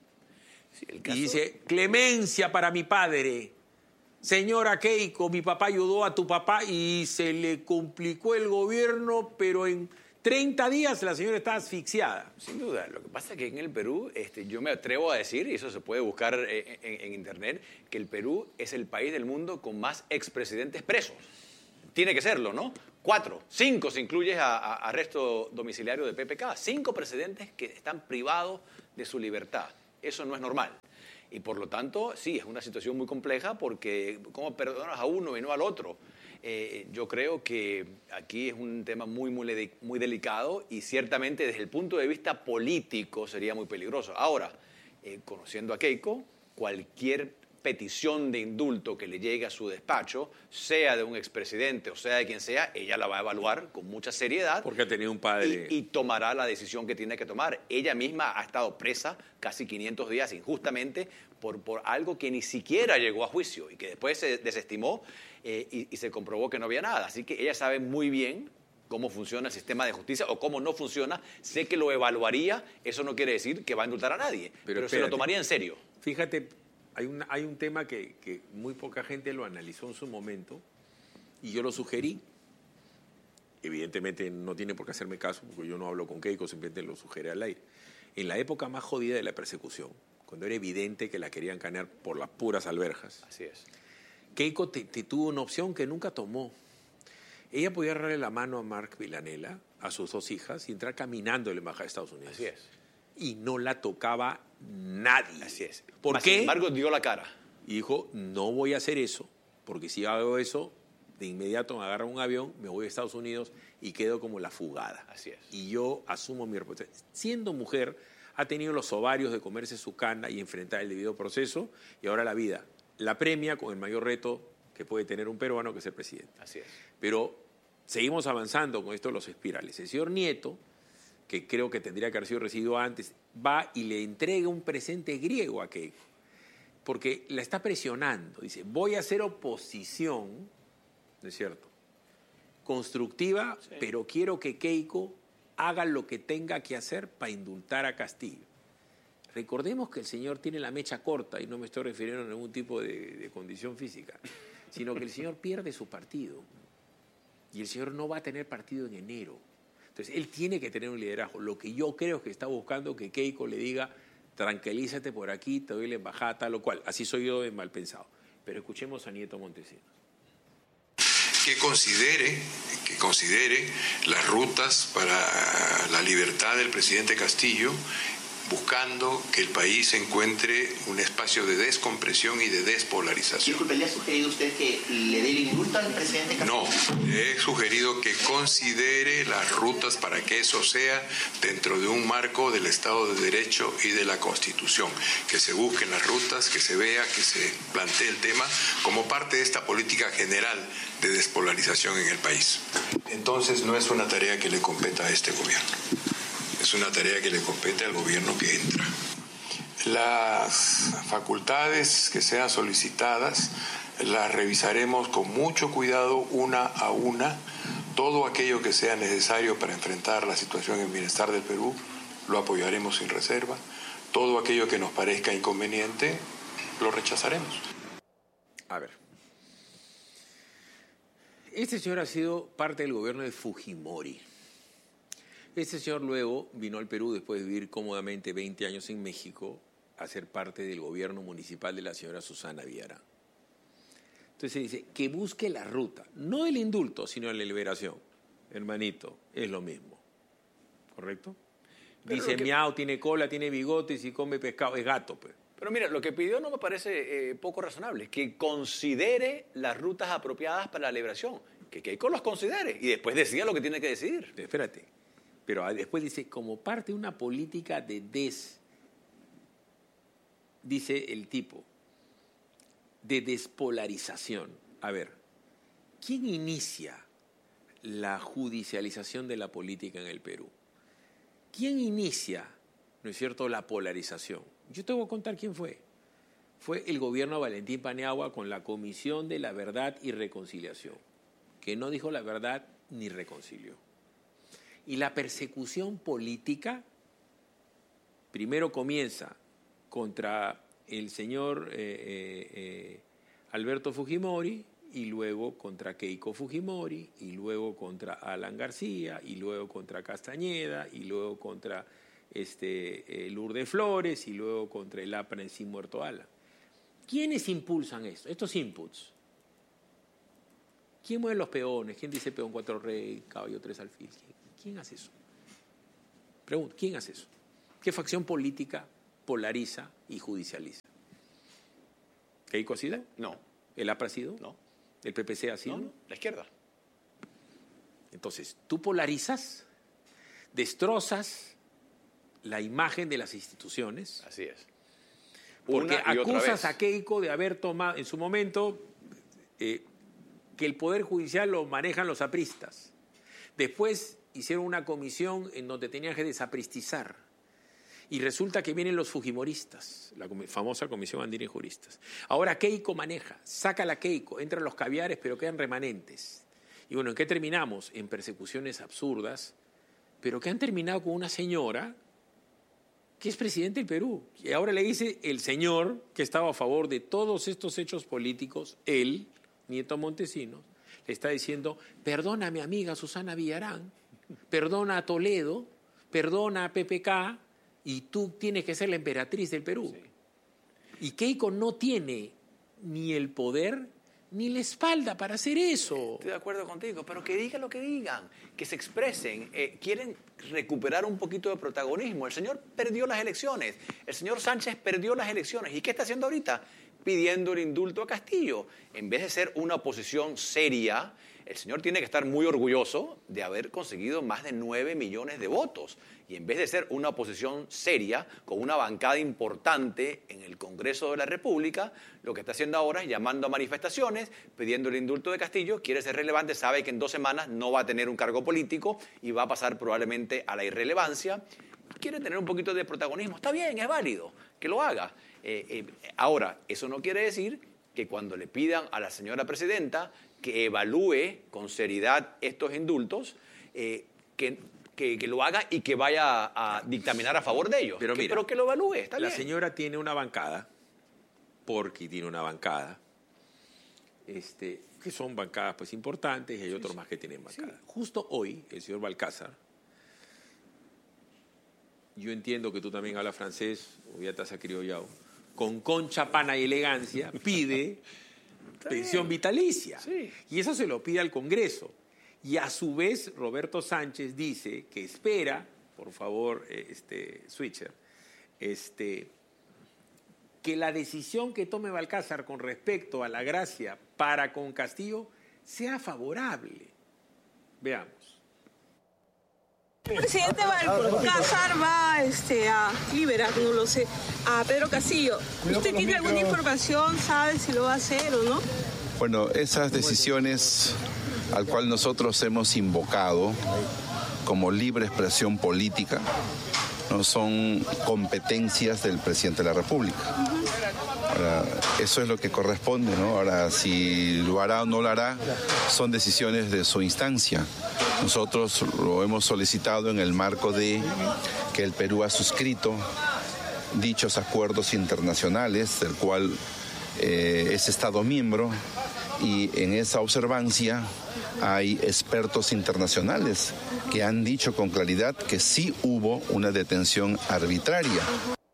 [SPEAKER 1] Sí, y dice, clemencia para mi padre. Señora Keiko, mi papá ayudó a tu papá y se le complicó el gobierno, pero en 30 días la señora está asfixiada.
[SPEAKER 12] Sin duda. Lo que pasa es que en el Perú, yo me atrevo a decir, y eso se puede buscar en internet, que el Perú es el país del mundo con más expresidentes presos. Tiene que serlo, ¿no? 4, 5 si incluyes a arresto domiciliario de PPK. 5 presidentes que están privados de su libertad. Eso no es normal. Y por lo tanto, sí, es una situación muy compleja porque ¿cómo perdonas a uno y no al otro? Yo creo que aquí es un tema muy delicado y ciertamente desde el punto de vista político sería muy peligroso. Ahora, conociendo a Keiko, cualquier petición de indulto que le llegue a su despacho, sea de un expresidente o sea de quien sea, ella la va a evaluar con mucha seriedad.
[SPEAKER 1] Porque ha tenido un padre.
[SPEAKER 12] Y tomará la decisión que tiene que tomar. Ella misma ha estado presa casi 500 días injustamente por algo que ni siquiera llegó a juicio y que después se desestimó y se comprobó que no había nada. Así que ella sabe muy bien cómo funciona el sistema de justicia o cómo no funciona. Sé que lo evaluaría, eso no quiere decir que va a indultar a nadie, pero se lo tomaría en serio.
[SPEAKER 1] Fíjate, hay un tema que muy poca gente lo analizó en su momento y yo lo sugerí. Evidentemente no tiene por qué hacerme caso porque yo no hablo con Keiko, simplemente lo sugerí al aire. En la época más jodida de la persecución, cuando era evidente que la querían canear por las puras alberjas.
[SPEAKER 12] Así es.
[SPEAKER 1] Keiko tuvo una opción que nunca tomó. Ella podía darle la mano a Mark Villanella, a sus 2 hijas, y entrar caminando en la embajada de Estados Unidos.
[SPEAKER 12] Así es.
[SPEAKER 1] Y no la tocaba nadie.
[SPEAKER 12] Así es.
[SPEAKER 1] ¿Por qué?
[SPEAKER 12] Sin embargo, dio la cara.
[SPEAKER 1] Y dijo, no voy a hacer eso, porque si hago eso, de inmediato me agarro un avión, me voy a Estados Unidos y quedo como la fugada.
[SPEAKER 12] Así es.
[SPEAKER 1] Y yo asumo mi responsabilidad. Siendo mujer, ha tenido los ovarios de comerse su cana y enfrentar el debido proceso, y ahora la vida la premia con el mayor reto que puede tener un peruano, que es el presidente.
[SPEAKER 12] Así es.
[SPEAKER 1] Pero seguimos avanzando con esto de los espirales. El señor Nieto, que creo que tendría que haber sido recibido antes, va y le entrega un presente griego a Keiko, porque la está presionando. Dice, voy a hacer oposición, ¿no es cierto?, constructiva, sí, pero quiero que Keiko haga lo que tenga que hacer para indultar a Castillo. Recordemos que el señor tiene la mecha corta, y no me estoy refiriendo a ningún tipo de condición física, sino que el señor pierde su partido, y el señor no va a tener partido en enero. Entonces, él tiene que tener un liderazgo. Lo que yo creo es que está buscando que Keiko le diga, tranquilízate por aquí, te doy la embajada, tal o cual. Así soy yo de mal pensado. Pero escuchemos a Nieto Montesinos.
[SPEAKER 13] Que considere las rutas para la libertad del presidente Castillo, buscando que el país encuentre un espacio de descompresión y de despolarización.
[SPEAKER 14] Disculpe, ¿le ha sugerido usted que le dé el indulto al presidente Castillo?
[SPEAKER 13] No, he sugerido que considere las rutas para que eso sea dentro de un marco del Estado de Derecho y de la Constitución. Que se busquen las rutas, que se vea, que se plantee el tema como parte de esta política general de despolarización en el país. Entonces no es una tarea que le competa a este gobierno. Es una tarea que le compete al gobierno que entra. Las facultades que sean solicitadas las revisaremos con mucho cuidado una a una. Todo aquello que sea necesario para enfrentar la situación en bienestar del Perú lo apoyaremos sin reserva. Todo aquello que nos parezca inconveniente lo rechazaremos.
[SPEAKER 1] A ver. Este señor ha sido parte del gobierno de Fujimori. Este señor luego vino al Perú después de vivir cómodamente 20 años en México a ser parte del gobierno municipal de la señora Susana Villarán. Entonces se dice que busque la ruta, no del indulto, sino de la liberación. Hermanito, es lo mismo. ¿Correcto? Pero dice, miau, tiene cola, tiene bigotes y come pescado, es gato, pues.
[SPEAKER 12] Pero mira, lo que pidió no me parece poco razonable, que considere las rutas apropiadas para la liberación, que Keiko los considere y después decida lo que tiene que decidir.
[SPEAKER 1] Espérate. Pero después dice, como parte de una política de dice el tipo, de despolarización. A ver, ¿quién inicia la judicialización de la política en el Perú? ¿Quién inicia, no es cierto, la polarización? Yo te voy a contar quién fue. Fue el gobierno de Valentín Paniagua con la Comisión de la Verdad y Reconciliación, que no dijo la verdad ni reconcilió. Y la persecución política primero comienza contra el señor Alberto Fujimori, y luego contra Keiko Fujimori, y luego contra Alan García, y luego contra Castañeda, y luego contra Lourdes Flores, y luego contra el APRA en sí muerto Alan. ¿Quiénes impulsan esto? Estos inputs. ¿Quién mueve los peones? ¿Quién dice peón 4 rey, caballo 3 alfil? ¿Quién hace eso? Pregunto, ¿quién hace eso? ¿Qué facción política polariza y judicializa? ¿Keiko ha sido?
[SPEAKER 12] No.
[SPEAKER 1] ¿El APRA ha sido?
[SPEAKER 12] No.
[SPEAKER 1] ¿El PPC ha sido?
[SPEAKER 12] No, la izquierda.
[SPEAKER 1] Entonces, tú polarizas, destrozas la imagen de las instituciones.
[SPEAKER 12] Así es.
[SPEAKER 1] Porque
[SPEAKER 12] Una y otra
[SPEAKER 1] acusas
[SPEAKER 12] vez.
[SPEAKER 1] a Keiko de haber tomado, en su momento, que el Poder Judicial lo manejan los apristas. Después hicieron una comisión en donde tenían que desapristizar. Y resulta que vienen los fujimoristas, la famosa Comisión Andina y Juristas. Ahora Keiko maneja, saca la Keiko, entran los caviares, pero quedan remanentes. Y bueno, ¿en qué terminamos? En persecuciones absurdas, pero que han terminado con una señora que es presidente del Perú. Y ahora le dice el señor que estaba a favor de todos estos hechos políticos, él, Nieto Montesinos, le está diciendo, perdona a mi amiga Susana Villarán, perdona a Toledo, perdona a PPK, y tú tienes que ser la emperatriz del Perú. Sí. Y Keiko no tiene ni el poder ni la espalda para hacer eso.
[SPEAKER 12] Estoy de acuerdo contigo, pero que digan lo que digan, que se expresen. Quieren recuperar un poquito de protagonismo. El señor perdió las elecciones. El señor Sánchez perdió las elecciones. ¿Y qué está haciendo ahorita? Pidiendo el indulto a Castillo. En vez de ser una oposición seria, el señor tiene que estar muy orgulloso de haber conseguido más de 9 millones de votos. Y en vez de ser una oposición seria, con una bancada importante en el Congreso de la República, lo que está haciendo ahora es llamando a manifestaciones, pidiendo el indulto de Castillo, quiere ser relevante, sabe que en 2 semanas no va a tener un cargo político y va a pasar probablemente a la irrelevancia. Quiere tener un poquito de protagonismo. Está bien, es válido, que lo haga. Ahora, eso no quiere decir que cuando le pidan a la señora presidenta que evalúe con seriedad estos indultos, que lo haga y que vaya a dictaminar a favor de ellos. Pero que lo evalúe, está bien.
[SPEAKER 1] La señora tiene una bancada, Porqui tiene una bancada, que son bancadas pues importantes y hay otros más que tienen bancada. Sí. Justo hoy, el señor Balcázar, yo entiendo que tú también hablas francés, o ya te has acriollado, con concha, pana y elegancia, pide pensión vitalicia. Sí. Y eso se lo pide al Congreso. Y a su vez, Roberto Sánchez dice que espera, por favor, Switcher, que la decisión que tome Balcázar con respecto a la gracia para con Castillo sea favorable. Veamos.
[SPEAKER 15] El presidente Balcázar va a liberar, no lo sé, a Pedro Castillo. ¿Usted tiene alguna información, sabe si lo va a hacer o no?
[SPEAKER 16] Bueno, esas decisiones al cual nosotros hemos invocado como libre expresión política no son competencias del presidente de la República. Ahora, eso es lo que corresponde, ¿no? Ahora, si lo hará o no lo hará, son decisiones de su instancia. Nosotros lo hemos solicitado en el marco de que el Perú ha suscrito dichos acuerdos internacionales, del cual es Estado miembro, y en esa observancia hay expertos internacionales que han dicho con claridad que sí hubo una detención arbitraria.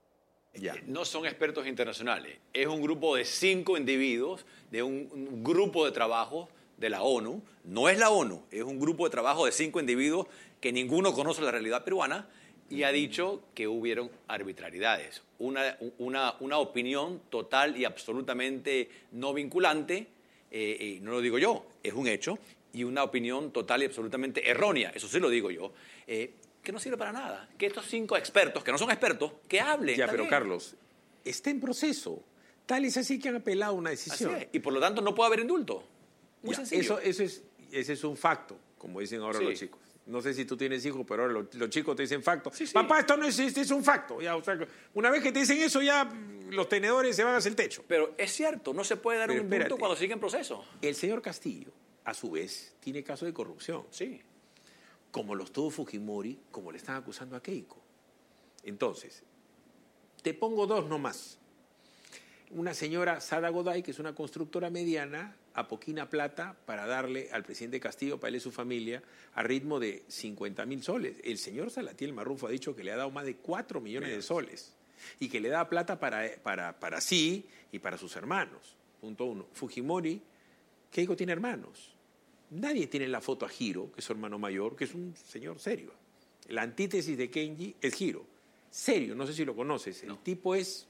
[SPEAKER 12] No son expertos internacionales, es un grupo de 5 individuos de un grupo de trabajo de la ONU. No es la ONU, es un grupo de trabajo de 5 individuos que ninguno conoce la realidad peruana y ha dicho que hubieron arbitrariedades. Una opinión total y absolutamente no vinculante, no lo digo yo, es un hecho, y una opinión total y absolutamente errónea, eso sí lo digo yo, que no sirve para nada. Que estos 5 expertos, que no son expertos, que hablen.
[SPEAKER 1] Ya, pero Carlos, está en proceso. Tal es así que han apelado una decisión.
[SPEAKER 12] Así es. Y por lo tanto no puede haber indulto. Muy sencillo.
[SPEAKER 1] Ese es un facto, como dicen ahora los chicos. No sé si tú tienes hijos, pero ahora los chicos te dicen facto. Sí. Papá, esto no existe, es un facto. Ya, o sea, una vez que te dicen eso, ya los tenedores se van hacia el techo.
[SPEAKER 12] Pero es cierto, no se puede dar un indulto cuando sigue en proceso.
[SPEAKER 1] El señor Castillo, a su vez, tiene casos de corrupción.
[SPEAKER 12] Sí.
[SPEAKER 1] Como los tuvo Fujimori, como le están acusando a Keiko. Entonces, te pongo 2 nomás. Una señora, Sada Goday, que es una constructora mediana, apoquina plata para darle al presidente Castillo, para él y su familia, a ritmo de 50.000 soles. El señor Salatiel Marrufo ha dicho que le ha dado más de 4 millones de soles y que le da plata para sí y para sus hermanos. Punto 1. Fujimori, Keiko tiene hermanos. Nadie tiene en la foto a Hiro, que es su hermano mayor, que es un señor serio. La antítesis de Kenji es Hiro. Serio, no sé si lo conoces. El tipo es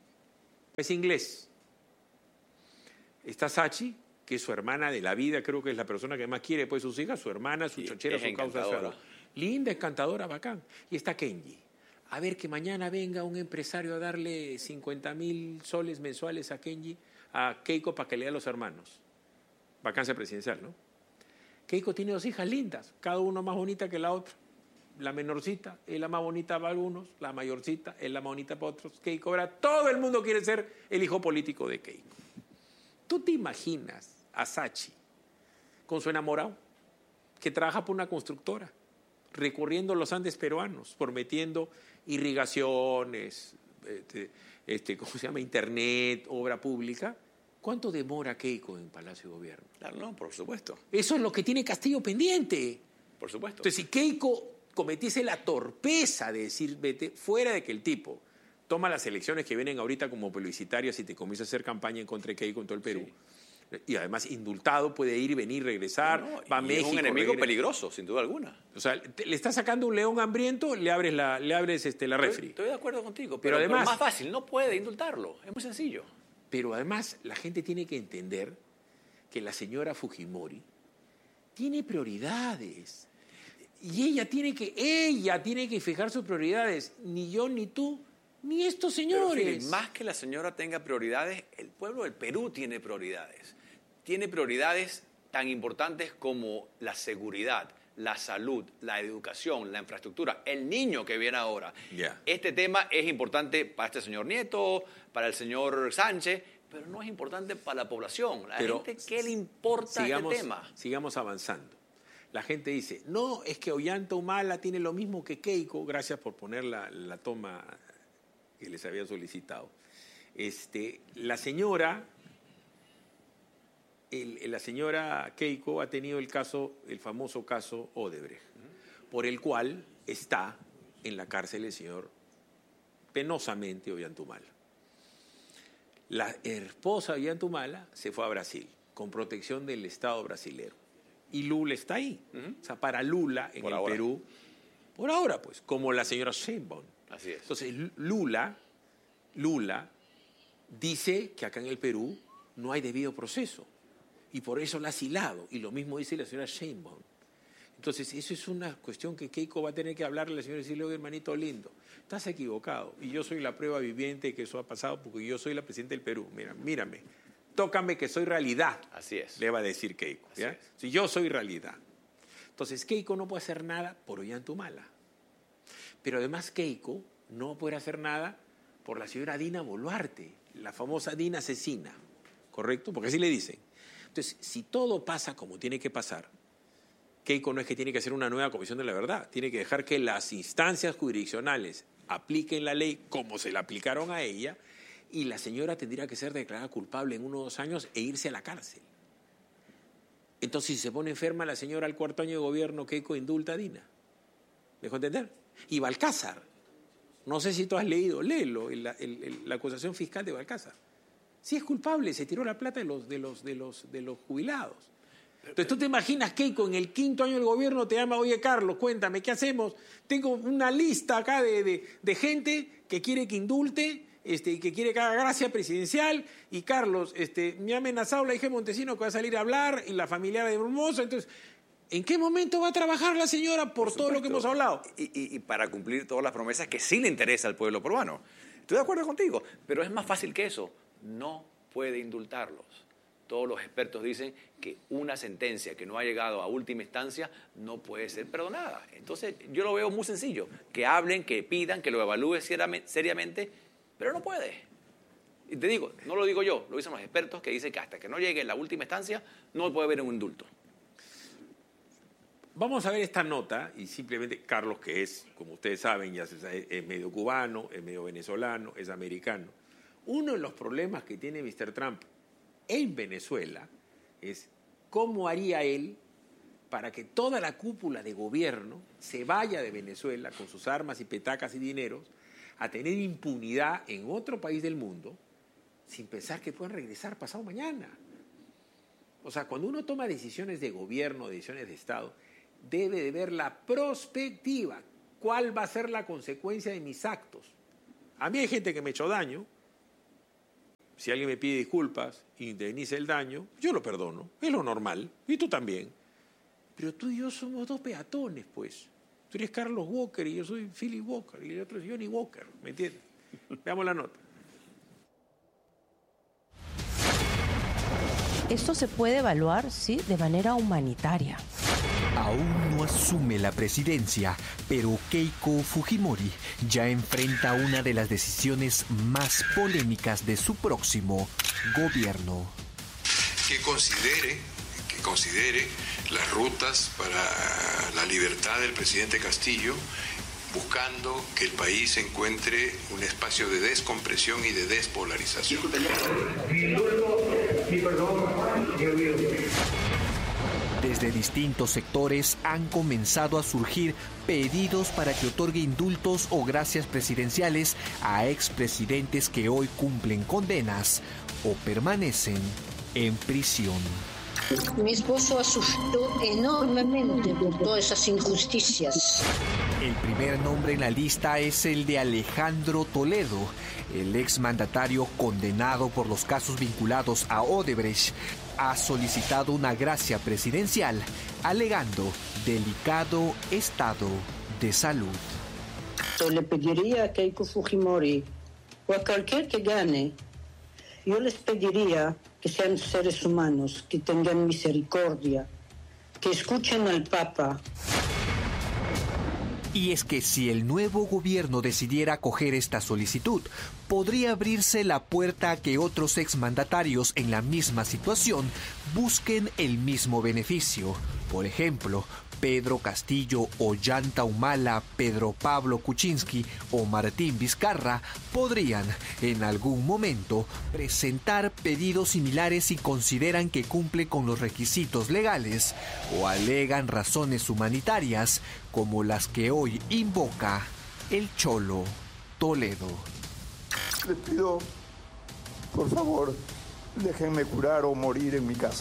[SPEAKER 1] inglés. Está Sachi, que es su hermana de la vida, creo que es la persona que más quiere después de sus hijas, su hermana, su chochera, su causa. Linda, encantadora, bacán. Y está Kenji. A ver que mañana venga un empresario a darle 50.000 soles mensuales a Kenji, a Keiko, para que le dé a los hermanos. Vacancia presidencial, ¿no? Keiko tiene 2 hijas lindas, cada una más bonita que la otra. La menorcita es la más bonita para algunos, la mayorcita es la más bonita para otros. Keiko, ahora todo el mundo quiere ser el hijo político de Keiko. ¿Tú te imaginas a Sachi con su enamorado, que trabaja por una constructora, recorriendo los Andes peruanos, prometiendo irrigaciones, ¿cómo se llama? Internet, obra pública? ¿Cuánto demora Keiko en Palacio de Gobierno?
[SPEAKER 12] Claro, no, por supuesto.
[SPEAKER 1] Eso es lo que tiene Castillo pendiente.
[SPEAKER 12] Por supuesto.
[SPEAKER 1] Entonces, si Keiko cometiese la torpeza de decir vete, fuera de que el tipo toma las elecciones que vienen ahorita como publicitarias y te comienza a hacer campaña en contra de Keiko en todo el Perú. Sí. Y además indultado, puede ir, venir, regresar, va a México.
[SPEAKER 12] Es un enemigo peligroso, sin duda alguna.
[SPEAKER 1] O sea, le estás sacando un león hambriento, le abres la refri.
[SPEAKER 12] Estoy de acuerdo contigo,
[SPEAKER 1] pero además,
[SPEAKER 12] más fácil, no puede indultarlo, es muy sencillo.
[SPEAKER 1] Pero además la gente tiene que entender que la señora Fujimori tiene prioridades. Y ella tiene que fijar sus prioridades. Ni yo, ni tú, ni estos señores.
[SPEAKER 12] Pero, Philip, más que la señora tenga prioridades, el pueblo del Perú tiene prioridades. Tiene prioridades tan importantes como la seguridad, la salud, la educación, la infraestructura, el niño que viene ahora.
[SPEAKER 1] Yeah.
[SPEAKER 12] Este tema es importante para este señor Nieto, para el señor Sánchez, pero no es importante para la población. La gente, ¿qué le importa este tema?
[SPEAKER 1] Sigamos avanzando. La gente dice, no, es que Ollanta Humala tiene lo mismo que Keiko, gracias por poner la toma que les había solicitado. La señora Keiko ha tenido el famoso caso Odebrecht, por el cual está en la cárcel el señor penosamente Ollanta Humala. La esposa de Ollanta Humala se fue a Brasil con protección del Estado brasilero. Y Lula está ahí. O sea, para Lula en el Perú, por ahora, pues, como la señora Sheinbaum.
[SPEAKER 12] Así es.
[SPEAKER 1] Entonces, Lula dice que acá en el Perú no hay debido proceso. Y por eso la ha asilado. Y lo mismo dice la señora Sheinbaum. Entonces, eso es una cuestión que Keiko va a tener que hablarle a la señora y decirle, oye, hermanito lindo, estás equivocado. Y yo soy la prueba viviente que eso ha pasado porque yo soy la presidenta del Perú. Mírame. Tócame que soy realidad.
[SPEAKER 12] Así es.
[SPEAKER 1] Le va a decir Keiko. ¿Ya? Si yo soy realidad. Entonces, Keiko no puede hacer nada por Ollanta Humala. Pero además Keiko no puede hacer nada por la señora Dina Boluarte, la famosa Dina asesina. ¿Correcto? Porque así le dicen. Entonces, si todo pasa como tiene que pasar, Keiko no es que tiene que hacer una nueva comisión de la verdad. Tiene que dejar que las instancias jurisdiccionales apliquen la ley como se la aplicaron a ella. Y la señora tendría que ser declarada culpable en 1 o 2 años e irse a la cárcel. Entonces, si se pone enferma la señora al 4º año de gobierno, Keiko indulta a Dina. ¿Me dejó entender? Y Balcázar. No sé si tú has leído, léelo, la acusación fiscal de Balcázar. Sí es culpable, se tiró la plata de los jubilados. Entonces, ¿tú te imaginas, Keiko, en el 5º año del gobierno te llama, oye, Carlos, cuéntame, ¿qué hacemos? Tengo una lista acá de gente que quiere que indulte, que quiere que haga gracia presidencial, y Carlos, me ha amenazado la hija de Montesino que va a salir a hablar, y la familiar de Brumoso. Entonces, ¿en qué momento va a trabajar la señora por todo lo que hemos hablado?
[SPEAKER 12] Y para cumplir todas las promesas que sí le interesa al pueblo peruano. Estoy de acuerdo contigo, pero es más fácil que eso. No puede indultarlos. Todos los expertos dicen que una sentencia que no ha llegado a última instancia no puede ser perdonada. Entonces, yo lo veo muy sencillo. Que hablen, que pidan, que lo evalúen seriamente, pero no puede. Y te digo, no lo digo yo, lo dicen los expertos que dicen que hasta que no llegue la última instancia no puede haber un indulto.
[SPEAKER 1] Vamos a ver esta nota y simplemente Carlos, que es, como ustedes saben, ya se sabe, es medio cubano, es medio venezolano, es americano. Uno de los problemas que tiene Mr. Trump en Venezuela es cómo haría él para que toda la cúpula de gobierno se vaya de Venezuela con sus armas y petacas y dineros a tener impunidad en otro país del mundo sin pensar que puedan regresar pasado mañana. O sea, cuando uno toma decisiones de gobierno, decisiones de Estado, debe de ver la perspectiva. ¿Cuál va a ser la consecuencia de mis actos? A mí hay gente que me ha hecho daño. Si alguien me pide disculpas, indemniza el daño, yo lo perdono. Es lo normal. Y tú también. Pero tú y yo somos dos peatones, pues. Tú eres Carlos Walker y yo soy Philip Walker. Y el otro es Johnny Walker. ¿Me entiendes? Veamos la nota.
[SPEAKER 17] Esto se puede evaluar, sí, de manera humanitaria.
[SPEAKER 18] Aún no asume la presidencia, pero Keiko Fujimori ya enfrenta una de las decisiones más polémicas de su próximo gobierno.
[SPEAKER 13] Que considere las rutas para la libertad del presidente Castillo, buscando que el país encuentre un espacio de descompresión y de despolarización.
[SPEAKER 18] Desde distintos sectores han comenzado a surgir pedidos para que otorgue indultos o gracias presidenciales a expresidentes que hoy cumplen condenas o permanecen en prisión.
[SPEAKER 19] Mi esposo asustó enormemente por todas esas injusticias.
[SPEAKER 18] El primer nombre en la lista es el de Alejandro Toledo, el exmandatario condenado por los casos vinculados a Odebrecht. Ha solicitado una gracia presidencial, alegando delicado estado de salud.
[SPEAKER 19] Yo le pediría a Keiko Fujimori o a cualquier que gane, yo les pediría que sean seres humanos, que tengan misericordia, que escuchen al Papa.
[SPEAKER 18] Y es que si el nuevo gobierno decidiera acoger esta solicitud, podría abrirse la puerta a que otros exmandatarios en la misma situación busquen el mismo beneficio. Por ejemplo, Pedro Castillo, Ollanta Humala, Pedro Pablo Kuczynski o Martín Vizcarra podrían en algún momento presentar pedidos similares si consideran que cumple con los requisitos legales o alegan razones humanitarias como las que hoy invoca el Cholo Toledo.
[SPEAKER 20] Les pido, por favor, déjenme curar o morir en mi casa.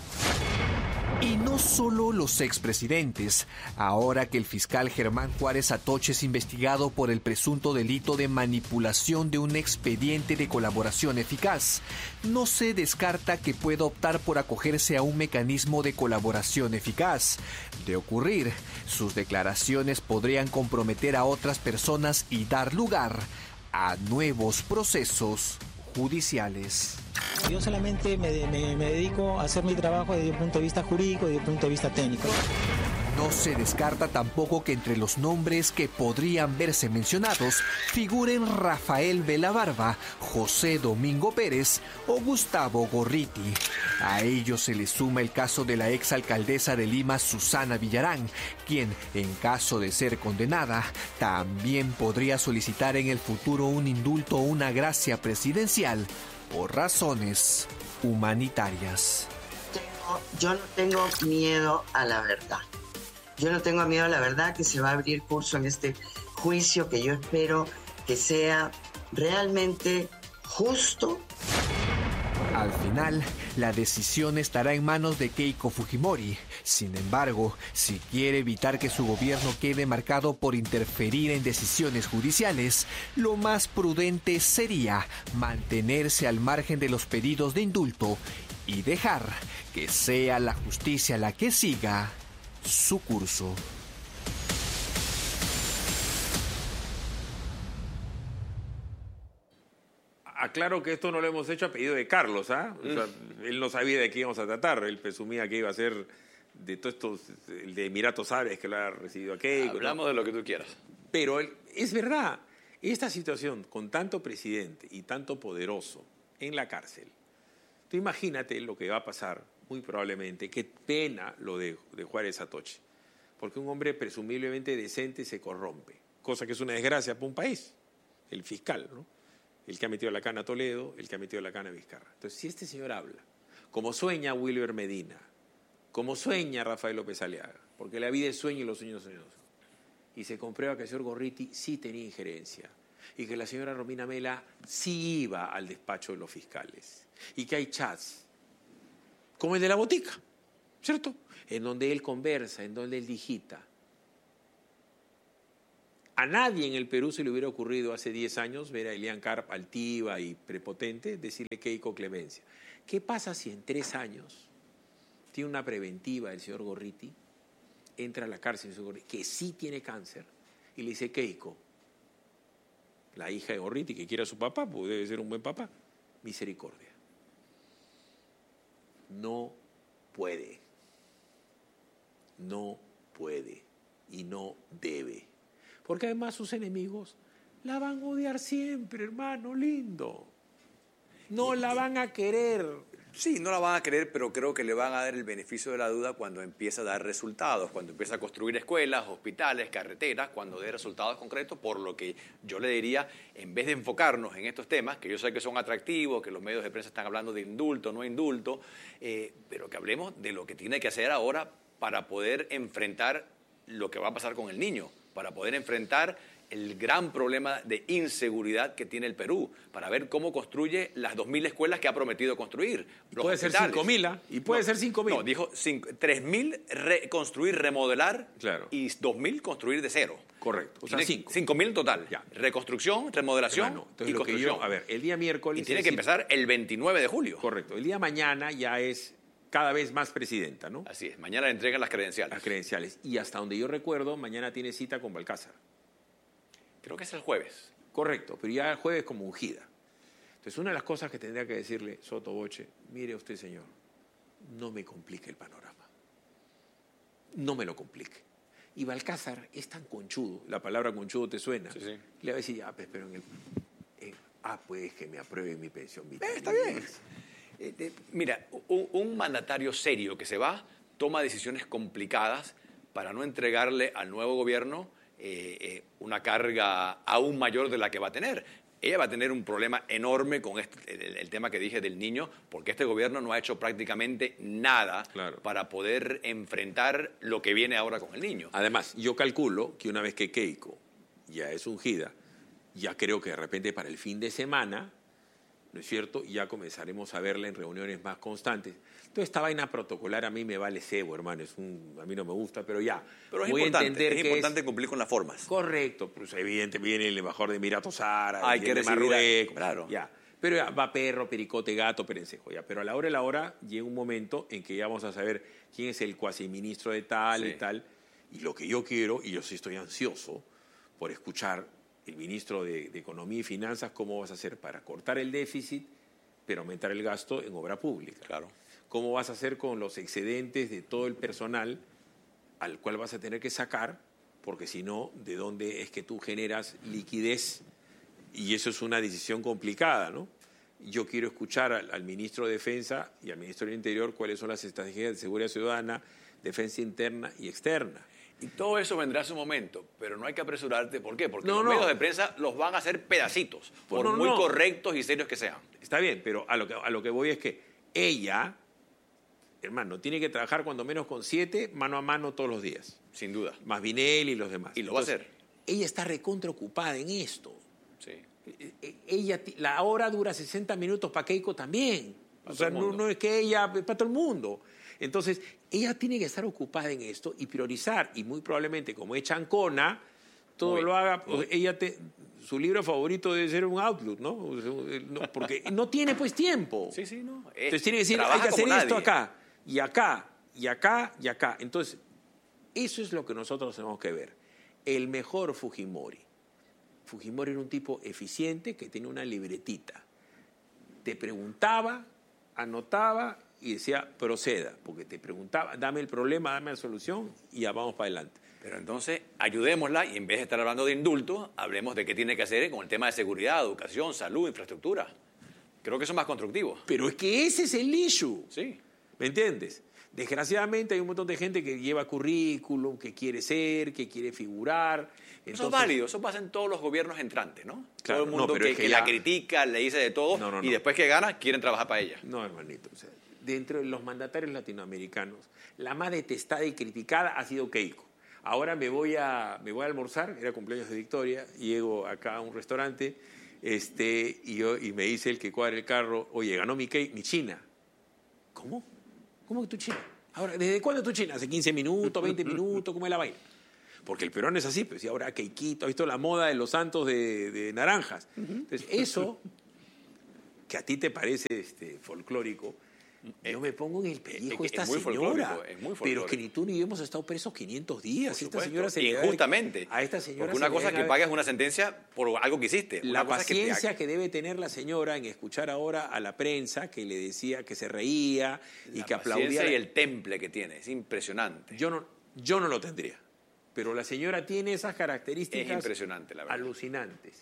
[SPEAKER 18] Y no solo los expresidentes. Ahora que el fiscal Germán Juárez Atoche es investigado por el presunto delito de manipulación de un expediente de colaboración eficaz, no se descarta que pueda optar por acogerse a un mecanismo de colaboración eficaz. De ocurrir, sus declaraciones podrían comprometer a otras personas y dar lugar a nuevos procesos judiciales.
[SPEAKER 21] Yo solamente me dedico a hacer mi trabajo desde un punto de vista jurídico y desde un punto de vista técnico.
[SPEAKER 18] No se descarta tampoco que entre los nombres que podrían verse mencionados figuren Rafael Velabarba, José Domingo Pérez o Gustavo Gorriti. A ellos se le suma el caso de la exalcaldesa de Lima, Susana Villarán, quien, en caso de ser condenada, también podría solicitar en el futuro un indulto o una gracia presidencial por razones humanitarias.
[SPEAKER 22] Yo no tengo miedo a la verdad. Yo no tengo miedo a la verdad que se va a abrir curso en este juicio que yo espero que sea realmente justo.
[SPEAKER 18] Al final, la decisión estará en manos de Keiko Fujimori. Sin embargo, si quiere evitar que su gobierno quede marcado por interferir en decisiones judiciales, lo más prudente sería mantenerse al margen de los pedidos de indulto y dejar que sea la justicia la que siga su curso.
[SPEAKER 1] Aclaro que esto no lo hemos hecho a pedido de Carlos, ¿ah? O sea, él no sabía de qué íbamos a tratar, él presumía que iba a ser de todos estos, el de Emiratos Árabes que lo ha recibido a Keiko.
[SPEAKER 12] Hablamos de lo que tú quieras.
[SPEAKER 1] Pero es verdad, esta situación con tanto presidente y tanto poderoso en la cárcel, tú imagínate lo que va a pasar, muy probablemente, qué pena lo de Juárez Atoche, porque un hombre presumiblemente decente se corrompe, cosa que es una desgracia para un país, el fiscal, ¿no? El que ha metido la cana a Toledo, el que ha metido la cana a Vizcarra. Entonces, si este señor habla, como sueña Wilber Medina, como sueña Rafael López Aliaga, porque la vida es sueño y los sueños son sueños, y se comprueba que el señor Gorriti sí tenía injerencia, y que la señora Romina Mela sí iba al despacho de los fiscales, y que hay chats como el de la botica, ¿cierto? En donde él conversa, en donde él digita. A nadie en el Perú se le hubiera ocurrido hace 10 años ver a Elian Karp altiva y prepotente, decirle Keiko clemencia. ¿Qué pasa si en 3 años tiene una preventiva el señor Gorriti, entra a la cárcel el señor Gorriti, que sí tiene cáncer, y le dice Keiko, la hija de Gorriti, que quiere a su papá, pues debe ser un buen papá, misericordia. No puede y no debe. Porque además sus enemigos la van a odiar siempre, hermano lindo. No la van a querer.
[SPEAKER 12] Sí, no la van a querer, pero creo que le van a dar el beneficio de la duda cuando empieza a dar resultados, cuando empieza a construir escuelas, hospitales, carreteras, cuando dé resultados concretos, por lo que yo le diría, en vez de enfocarnos en estos temas, que yo sé que son atractivos, que los medios de prensa están hablando de indulto, no indulto, pero que hablemos de lo que tiene que hacer ahora para poder enfrentar lo que va a pasar con el niño, para poder enfrentar el gran problema de inseguridad que tiene el Perú, para ver cómo construye las 2.000 escuelas que ha prometido construir.
[SPEAKER 1] Puede ser 5.000, y puede ser 5.000.
[SPEAKER 12] No, dijo 3.000 construir, remodelar,
[SPEAKER 1] claro,
[SPEAKER 12] y 2.000 construir de cero.
[SPEAKER 1] Correcto. O sea,
[SPEAKER 12] 5.000 en total.
[SPEAKER 1] Ya.
[SPEAKER 12] Reconstrucción, remodelación y construcción.
[SPEAKER 1] A ver, el día miércoles...
[SPEAKER 12] Y tiene que empezar el 29 de julio.
[SPEAKER 1] Correcto. El día mañana ya es cada vez más presidenta, ¿no?
[SPEAKER 12] Así es. Mañana le entregan las credenciales.
[SPEAKER 1] Las credenciales. Y hasta donde yo recuerdo, mañana tiene cita con Balcázar.
[SPEAKER 12] Creo que es el jueves.
[SPEAKER 1] Correcto, pero ya el jueves como ungida. Entonces, una de las cosas que tendría que decirle Soto Voce, mire usted, señor, no me complique el panorama. No me lo complique. Y Balcázar es tan conchudo, la palabra conchudo te suena.
[SPEAKER 12] Sí, sí.
[SPEAKER 1] Le va a decir, ya, pues, pero pues que me apruebe mi pensión vital.
[SPEAKER 12] Está bien. Mira, un mandatario serio que se va toma decisiones complicadas para no entregarle al nuevo gobierno una carga aún mayor de la que va a tener. Ella va a tener un problema enorme con el tema que dije del niño, porque este gobierno no ha hecho prácticamente nada para poder enfrentar lo que viene ahora con el niño.
[SPEAKER 1] Además, yo calculo que una vez que Keiko ya es ungida, ya creo que de repente para el fin de semana, ¿no es cierto?, ya comenzaremos a verla en reuniones más constantes. Entonces, esta vaina protocolar a mí me vale cebo, hermano. A mí no me gusta, pero ya.
[SPEAKER 12] Pero es
[SPEAKER 1] voy
[SPEAKER 12] importante,
[SPEAKER 1] a entender
[SPEAKER 12] es importante cumplir con las formas.
[SPEAKER 1] Correcto. Pues evidente, viene el embajador de Emiratos Árabes,
[SPEAKER 12] hay que
[SPEAKER 1] de
[SPEAKER 12] recibir
[SPEAKER 1] Marruecos.
[SPEAKER 12] Claro.
[SPEAKER 1] Ya. Pero ya, va perro, pericote, gato, perencejo. Ya. Pero a la hora llega un momento en que ya vamos a saber quién es el cuasiministro de tal y tal. Y lo que yo quiero, y yo sí estoy ansioso por escuchar el ministro de Economía y Finanzas, cómo vas a hacer para cortar el déficit, pero aumentar el gasto en obra pública.
[SPEAKER 12] Claro.
[SPEAKER 1] ¿Cómo vas a hacer con los excedentes de todo el personal al cual vas a tener que sacar? Porque si no, ¿de dónde es que tú generas liquidez? Y eso es una decisión complicada, ¿no? Yo quiero escuchar al ministro de Defensa y al ministro del Interior cuáles son las estrategias de seguridad ciudadana, defensa interna y externa.
[SPEAKER 12] Y todo eso vendrá a su momento, pero no hay que apresurarte. ¿Por qué? Porque los medios de prensa los van a hacer pedacitos, por muy correctos y serios que sean.
[SPEAKER 1] Está bien, pero a lo que voy es que ella, hermano, tiene que trabajar cuando menos con 7 mano a mano todos los días.
[SPEAKER 12] Sin duda.
[SPEAKER 1] Más Vinel y los demás.
[SPEAKER 12] Y lo va a hacer.
[SPEAKER 1] Ella está recontra ocupada en esto.
[SPEAKER 12] Sí.
[SPEAKER 1] La hora dura 60 minutos para Keiko también. O sea, no es que ella, para todo el mundo. Entonces, ella tiene que estar ocupada en esto y priorizar. Y muy probablemente, como es chancona, todo lo haga. Su libro favorito debe ser un Outlook, ¿no? Porque no tiene pues tiempo.
[SPEAKER 12] Sí, no.
[SPEAKER 1] Entonces tiene que decir, hay que hacer esto acá, y acá, y acá, y acá. Entonces, eso es lo que nosotros tenemos que ver. El mejor Fujimori. Fujimori era un tipo eficiente que tenía una libretita. Te preguntaba, anotaba y decía, proceda. Porque te preguntaba, dame el problema, dame la solución y ya vamos para adelante.
[SPEAKER 12] Pero entonces, ayudémosla y en vez de estar hablando de indulto, hablemos de qué tiene que hacer con el tema de seguridad, educación, salud, infraestructura. Creo que eso es más constructivo.
[SPEAKER 1] Pero es que ese es el issue.
[SPEAKER 12] Sí.
[SPEAKER 1] ¿Me entiendes? Desgraciadamente hay un montón de gente que lleva currículum, que quiere ser, que quiere figurar. Entonces,
[SPEAKER 12] eso es válido, eso pasa en todos los gobiernos entrantes, ¿no?
[SPEAKER 1] Claro,
[SPEAKER 12] todo el mundo que la critica, le dice de todo y después que gana, quieren trabajar para ella.
[SPEAKER 1] No, hermanito. O sea, dentro de los mandatarios latinoamericanos, la más detestada y criticada ha sido Keiko. Ahora me voy a almorzar, era cumpleaños de Victoria, llego acá a un restaurante y me dice el que cuadra el carro, oye, ganó mi China. ¿Cómo? ¿Cómo que tú chinas? Ahora, ¿desde cuándo tú chinas? ¿Hace 15 minutos, 20 minutos? ¿Cómo es la vaina? Porque el peruano es así, pues, y ahora quequito, ¿has visto la moda de los santos de naranjas? Entonces, eso, que a ti te parece folclórico, yo me pongo en el pellejo esta señora.
[SPEAKER 12] Es muy
[SPEAKER 1] pero que ni tú ni yo hemos estado presos 500 días. Esta señora se
[SPEAKER 12] Injustamente.
[SPEAKER 1] A esta señora
[SPEAKER 12] porque una cosa es que pagas una sentencia por algo que hiciste.
[SPEAKER 1] La paciencia que debe tener la señora en escuchar ahora a la prensa que le decía que se reía y que aplaudía.
[SPEAKER 12] Y el temple que tiene, es impresionante.
[SPEAKER 1] Yo no lo tendría. Pero la señora tiene esas características
[SPEAKER 12] es impresionante, la verdad.
[SPEAKER 1] Alucinantes.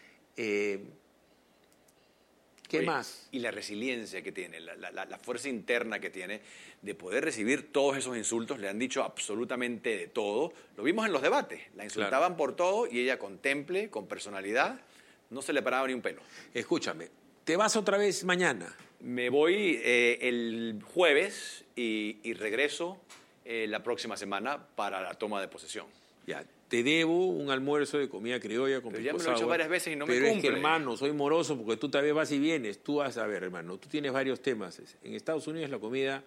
[SPEAKER 1] ¿Qué más?
[SPEAKER 12] Y la resiliencia que tiene, la fuerza interna que tiene de poder recibir todos esos insultos. Le han dicho absolutamente de todo. Lo vimos en los debates. La insultaban por todo y ella con temple, con personalidad, no se le paraba ni un pelo.
[SPEAKER 1] Escúchame, ¿te vas otra vez mañana?
[SPEAKER 12] Me voy el jueves y regreso la próxima semana para la toma de posesión.
[SPEAKER 1] Ya, te debo un almuerzo de comida criolla con
[SPEAKER 12] pero ya me lo he hecho varias veces y no me cumple.
[SPEAKER 1] Pero es que, hermano, soy moroso porque tú tal vez vas y vienes. Tú vas a ver, hermano, tú tienes varios temas. En Estados Unidos la comida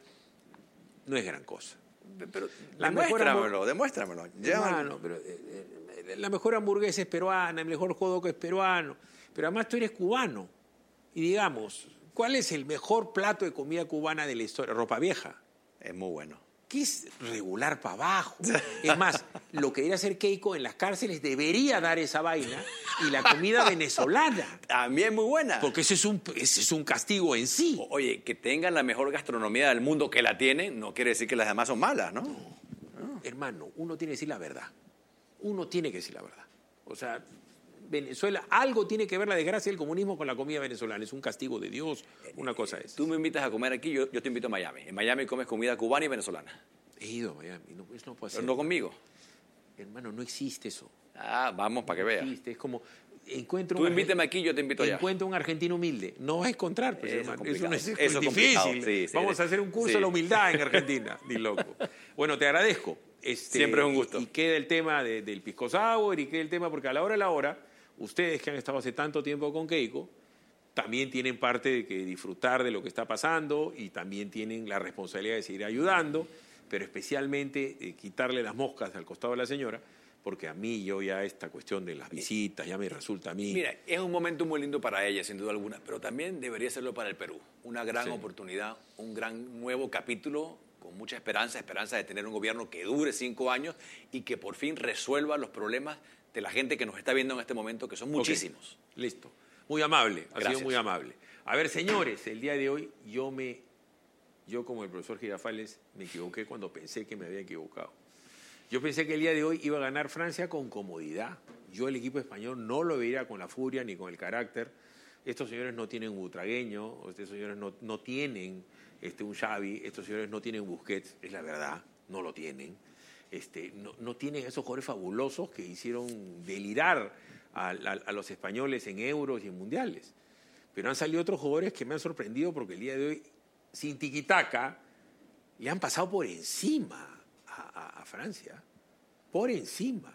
[SPEAKER 1] no es gran cosa.
[SPEAKER 12] Pero demuéstramelo.
[SPEAKER 1] Hermano, pero la mejor hamburguesa es peruana, el mejor hot dog es peruano. Pero además tú eres cubano. Y digamos, ¿cuál es el mejor plato de comida cubana de la historia? Ropa vieja.
[SPEAKER 12] Es muy bueno.
[SPEAKER 1] Que es regular para abajo. Es más, lo que debería hacer Keiko en las cárceles debería dar esa vaina y la comida venezolana.
[SPEAKER 12] También muy buena.
[SPEAKER 1] Porque ese es un castigo en sí.
[SPEAKER 12] Oye, que tengan la mejor gastronomía del mundo que la tienen, no quiere decir que las demás son malas, ¿no?
[SPEAKER 1] No. Hermano, uno tiene que decir la verdad. Uno tiene que decir la verdad. O sea, Venezuela, algo tiene que ver la desgracia del comunismo con la comida venezolana. Es un castigo de Dios, una cosa es.
[SPEAKER 12] Tú me invitas a comer aquí, yo te invito a Miami. En Miami comes comida cubana y venezolana.
[SPEAKER 1] He ido a Miami, eso no puede ser.
[SPEAKER 12] Pero no conmigo.
[SPEAKER 1] Hermano, no existe eso.
[SPEAKER 12] Vamos para que veas.
[SPEAKER 1] No existe, es como...
[SPEAKER 12] Tú invítame aquí, yo te invito allá.
[SPEAKER 1] Encuentra un argentino humilde. No vas a encontrar, pues, hermano. Eso no es
[SPEAKER 12] difícil.
[SPEAKER 1] Sí, vamos a hacer un curso de la humildad en Argentina. Ni loco. Bueno, te agradezco.
[SPEAKER 12] Siempre es un gusto.
[SPEAKER 1] Y queda el tema del pisco sour y queda el tema, porque a la hora, ustedes que han estado hace tanto tiempo con Keiko, también tienen parte de que disfrutar de lo que está pasando y también tienen la responsabilidad de seguir ayudando, pero especialmente quitarle las moscas al costado de la señora, porque a mí ya esta cuestión de las visitas ya me resulta a mí...
[SPEAKER 12] Mira, es un momento muy lindo para ella, sin duda alguna, pero también debería serlo para el Perú. Una gran oportunidad, un gran nuevo capítulo con mucha esperanza de tener un gobierno que dure 5 años y que por fin resuelva los problemas de la gente que nos está viendo en este momento, que son muchísimos.
[SPEAKER 1] Listo. Muy amable, ha
[SPEAKER 12] Gracias.
[SPEAKER 1] sido muy amable. A ver, señores, el día de hoy yo como el profesor Girafales me equivoqué cuando pensé que me había equivocado. Yo pensé que el día de hoy iba a ganar Francia con comodidad. Yo el equipo español no lo vería con la furia ni con el carácter. Estos señores no tienen un butragueño, estos señores no tienen un Xavi, estos señores no tienen Busquets, es la verdad, no lo tienen. No tienen esos jugadores fabulosos que hicieron delirar a los españoles en euros y en mundiales. Pero han salido otros jugadores que me han sorprendido porque el día de hoy, sin tiquitaca, le han pasado por encima a Francia. Por encima.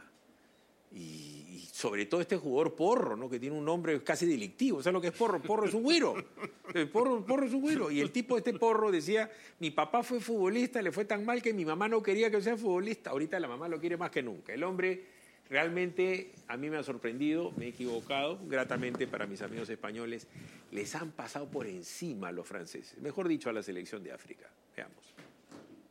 [SPEAKER 1] Y sobre todo este jugador Porro, ¿no? Que tiene un nombre casi delictivo. ¿Sabes lo que es Porro? Porro es un güiro. Porro es un güiro. Y el tipo Porro decía, mi papá fue futbolista, le fue tan mal que mi mamá no quería que sea futbolista. Ahorita la mamá lo quiere más que nunca. El hombre realmente a mí me ha sorprendido, me he equivocado, gratamente para mis amigos españoles. Les han pasado por encima a los franceses. Mejor dicho, a la selección de África. Veamos.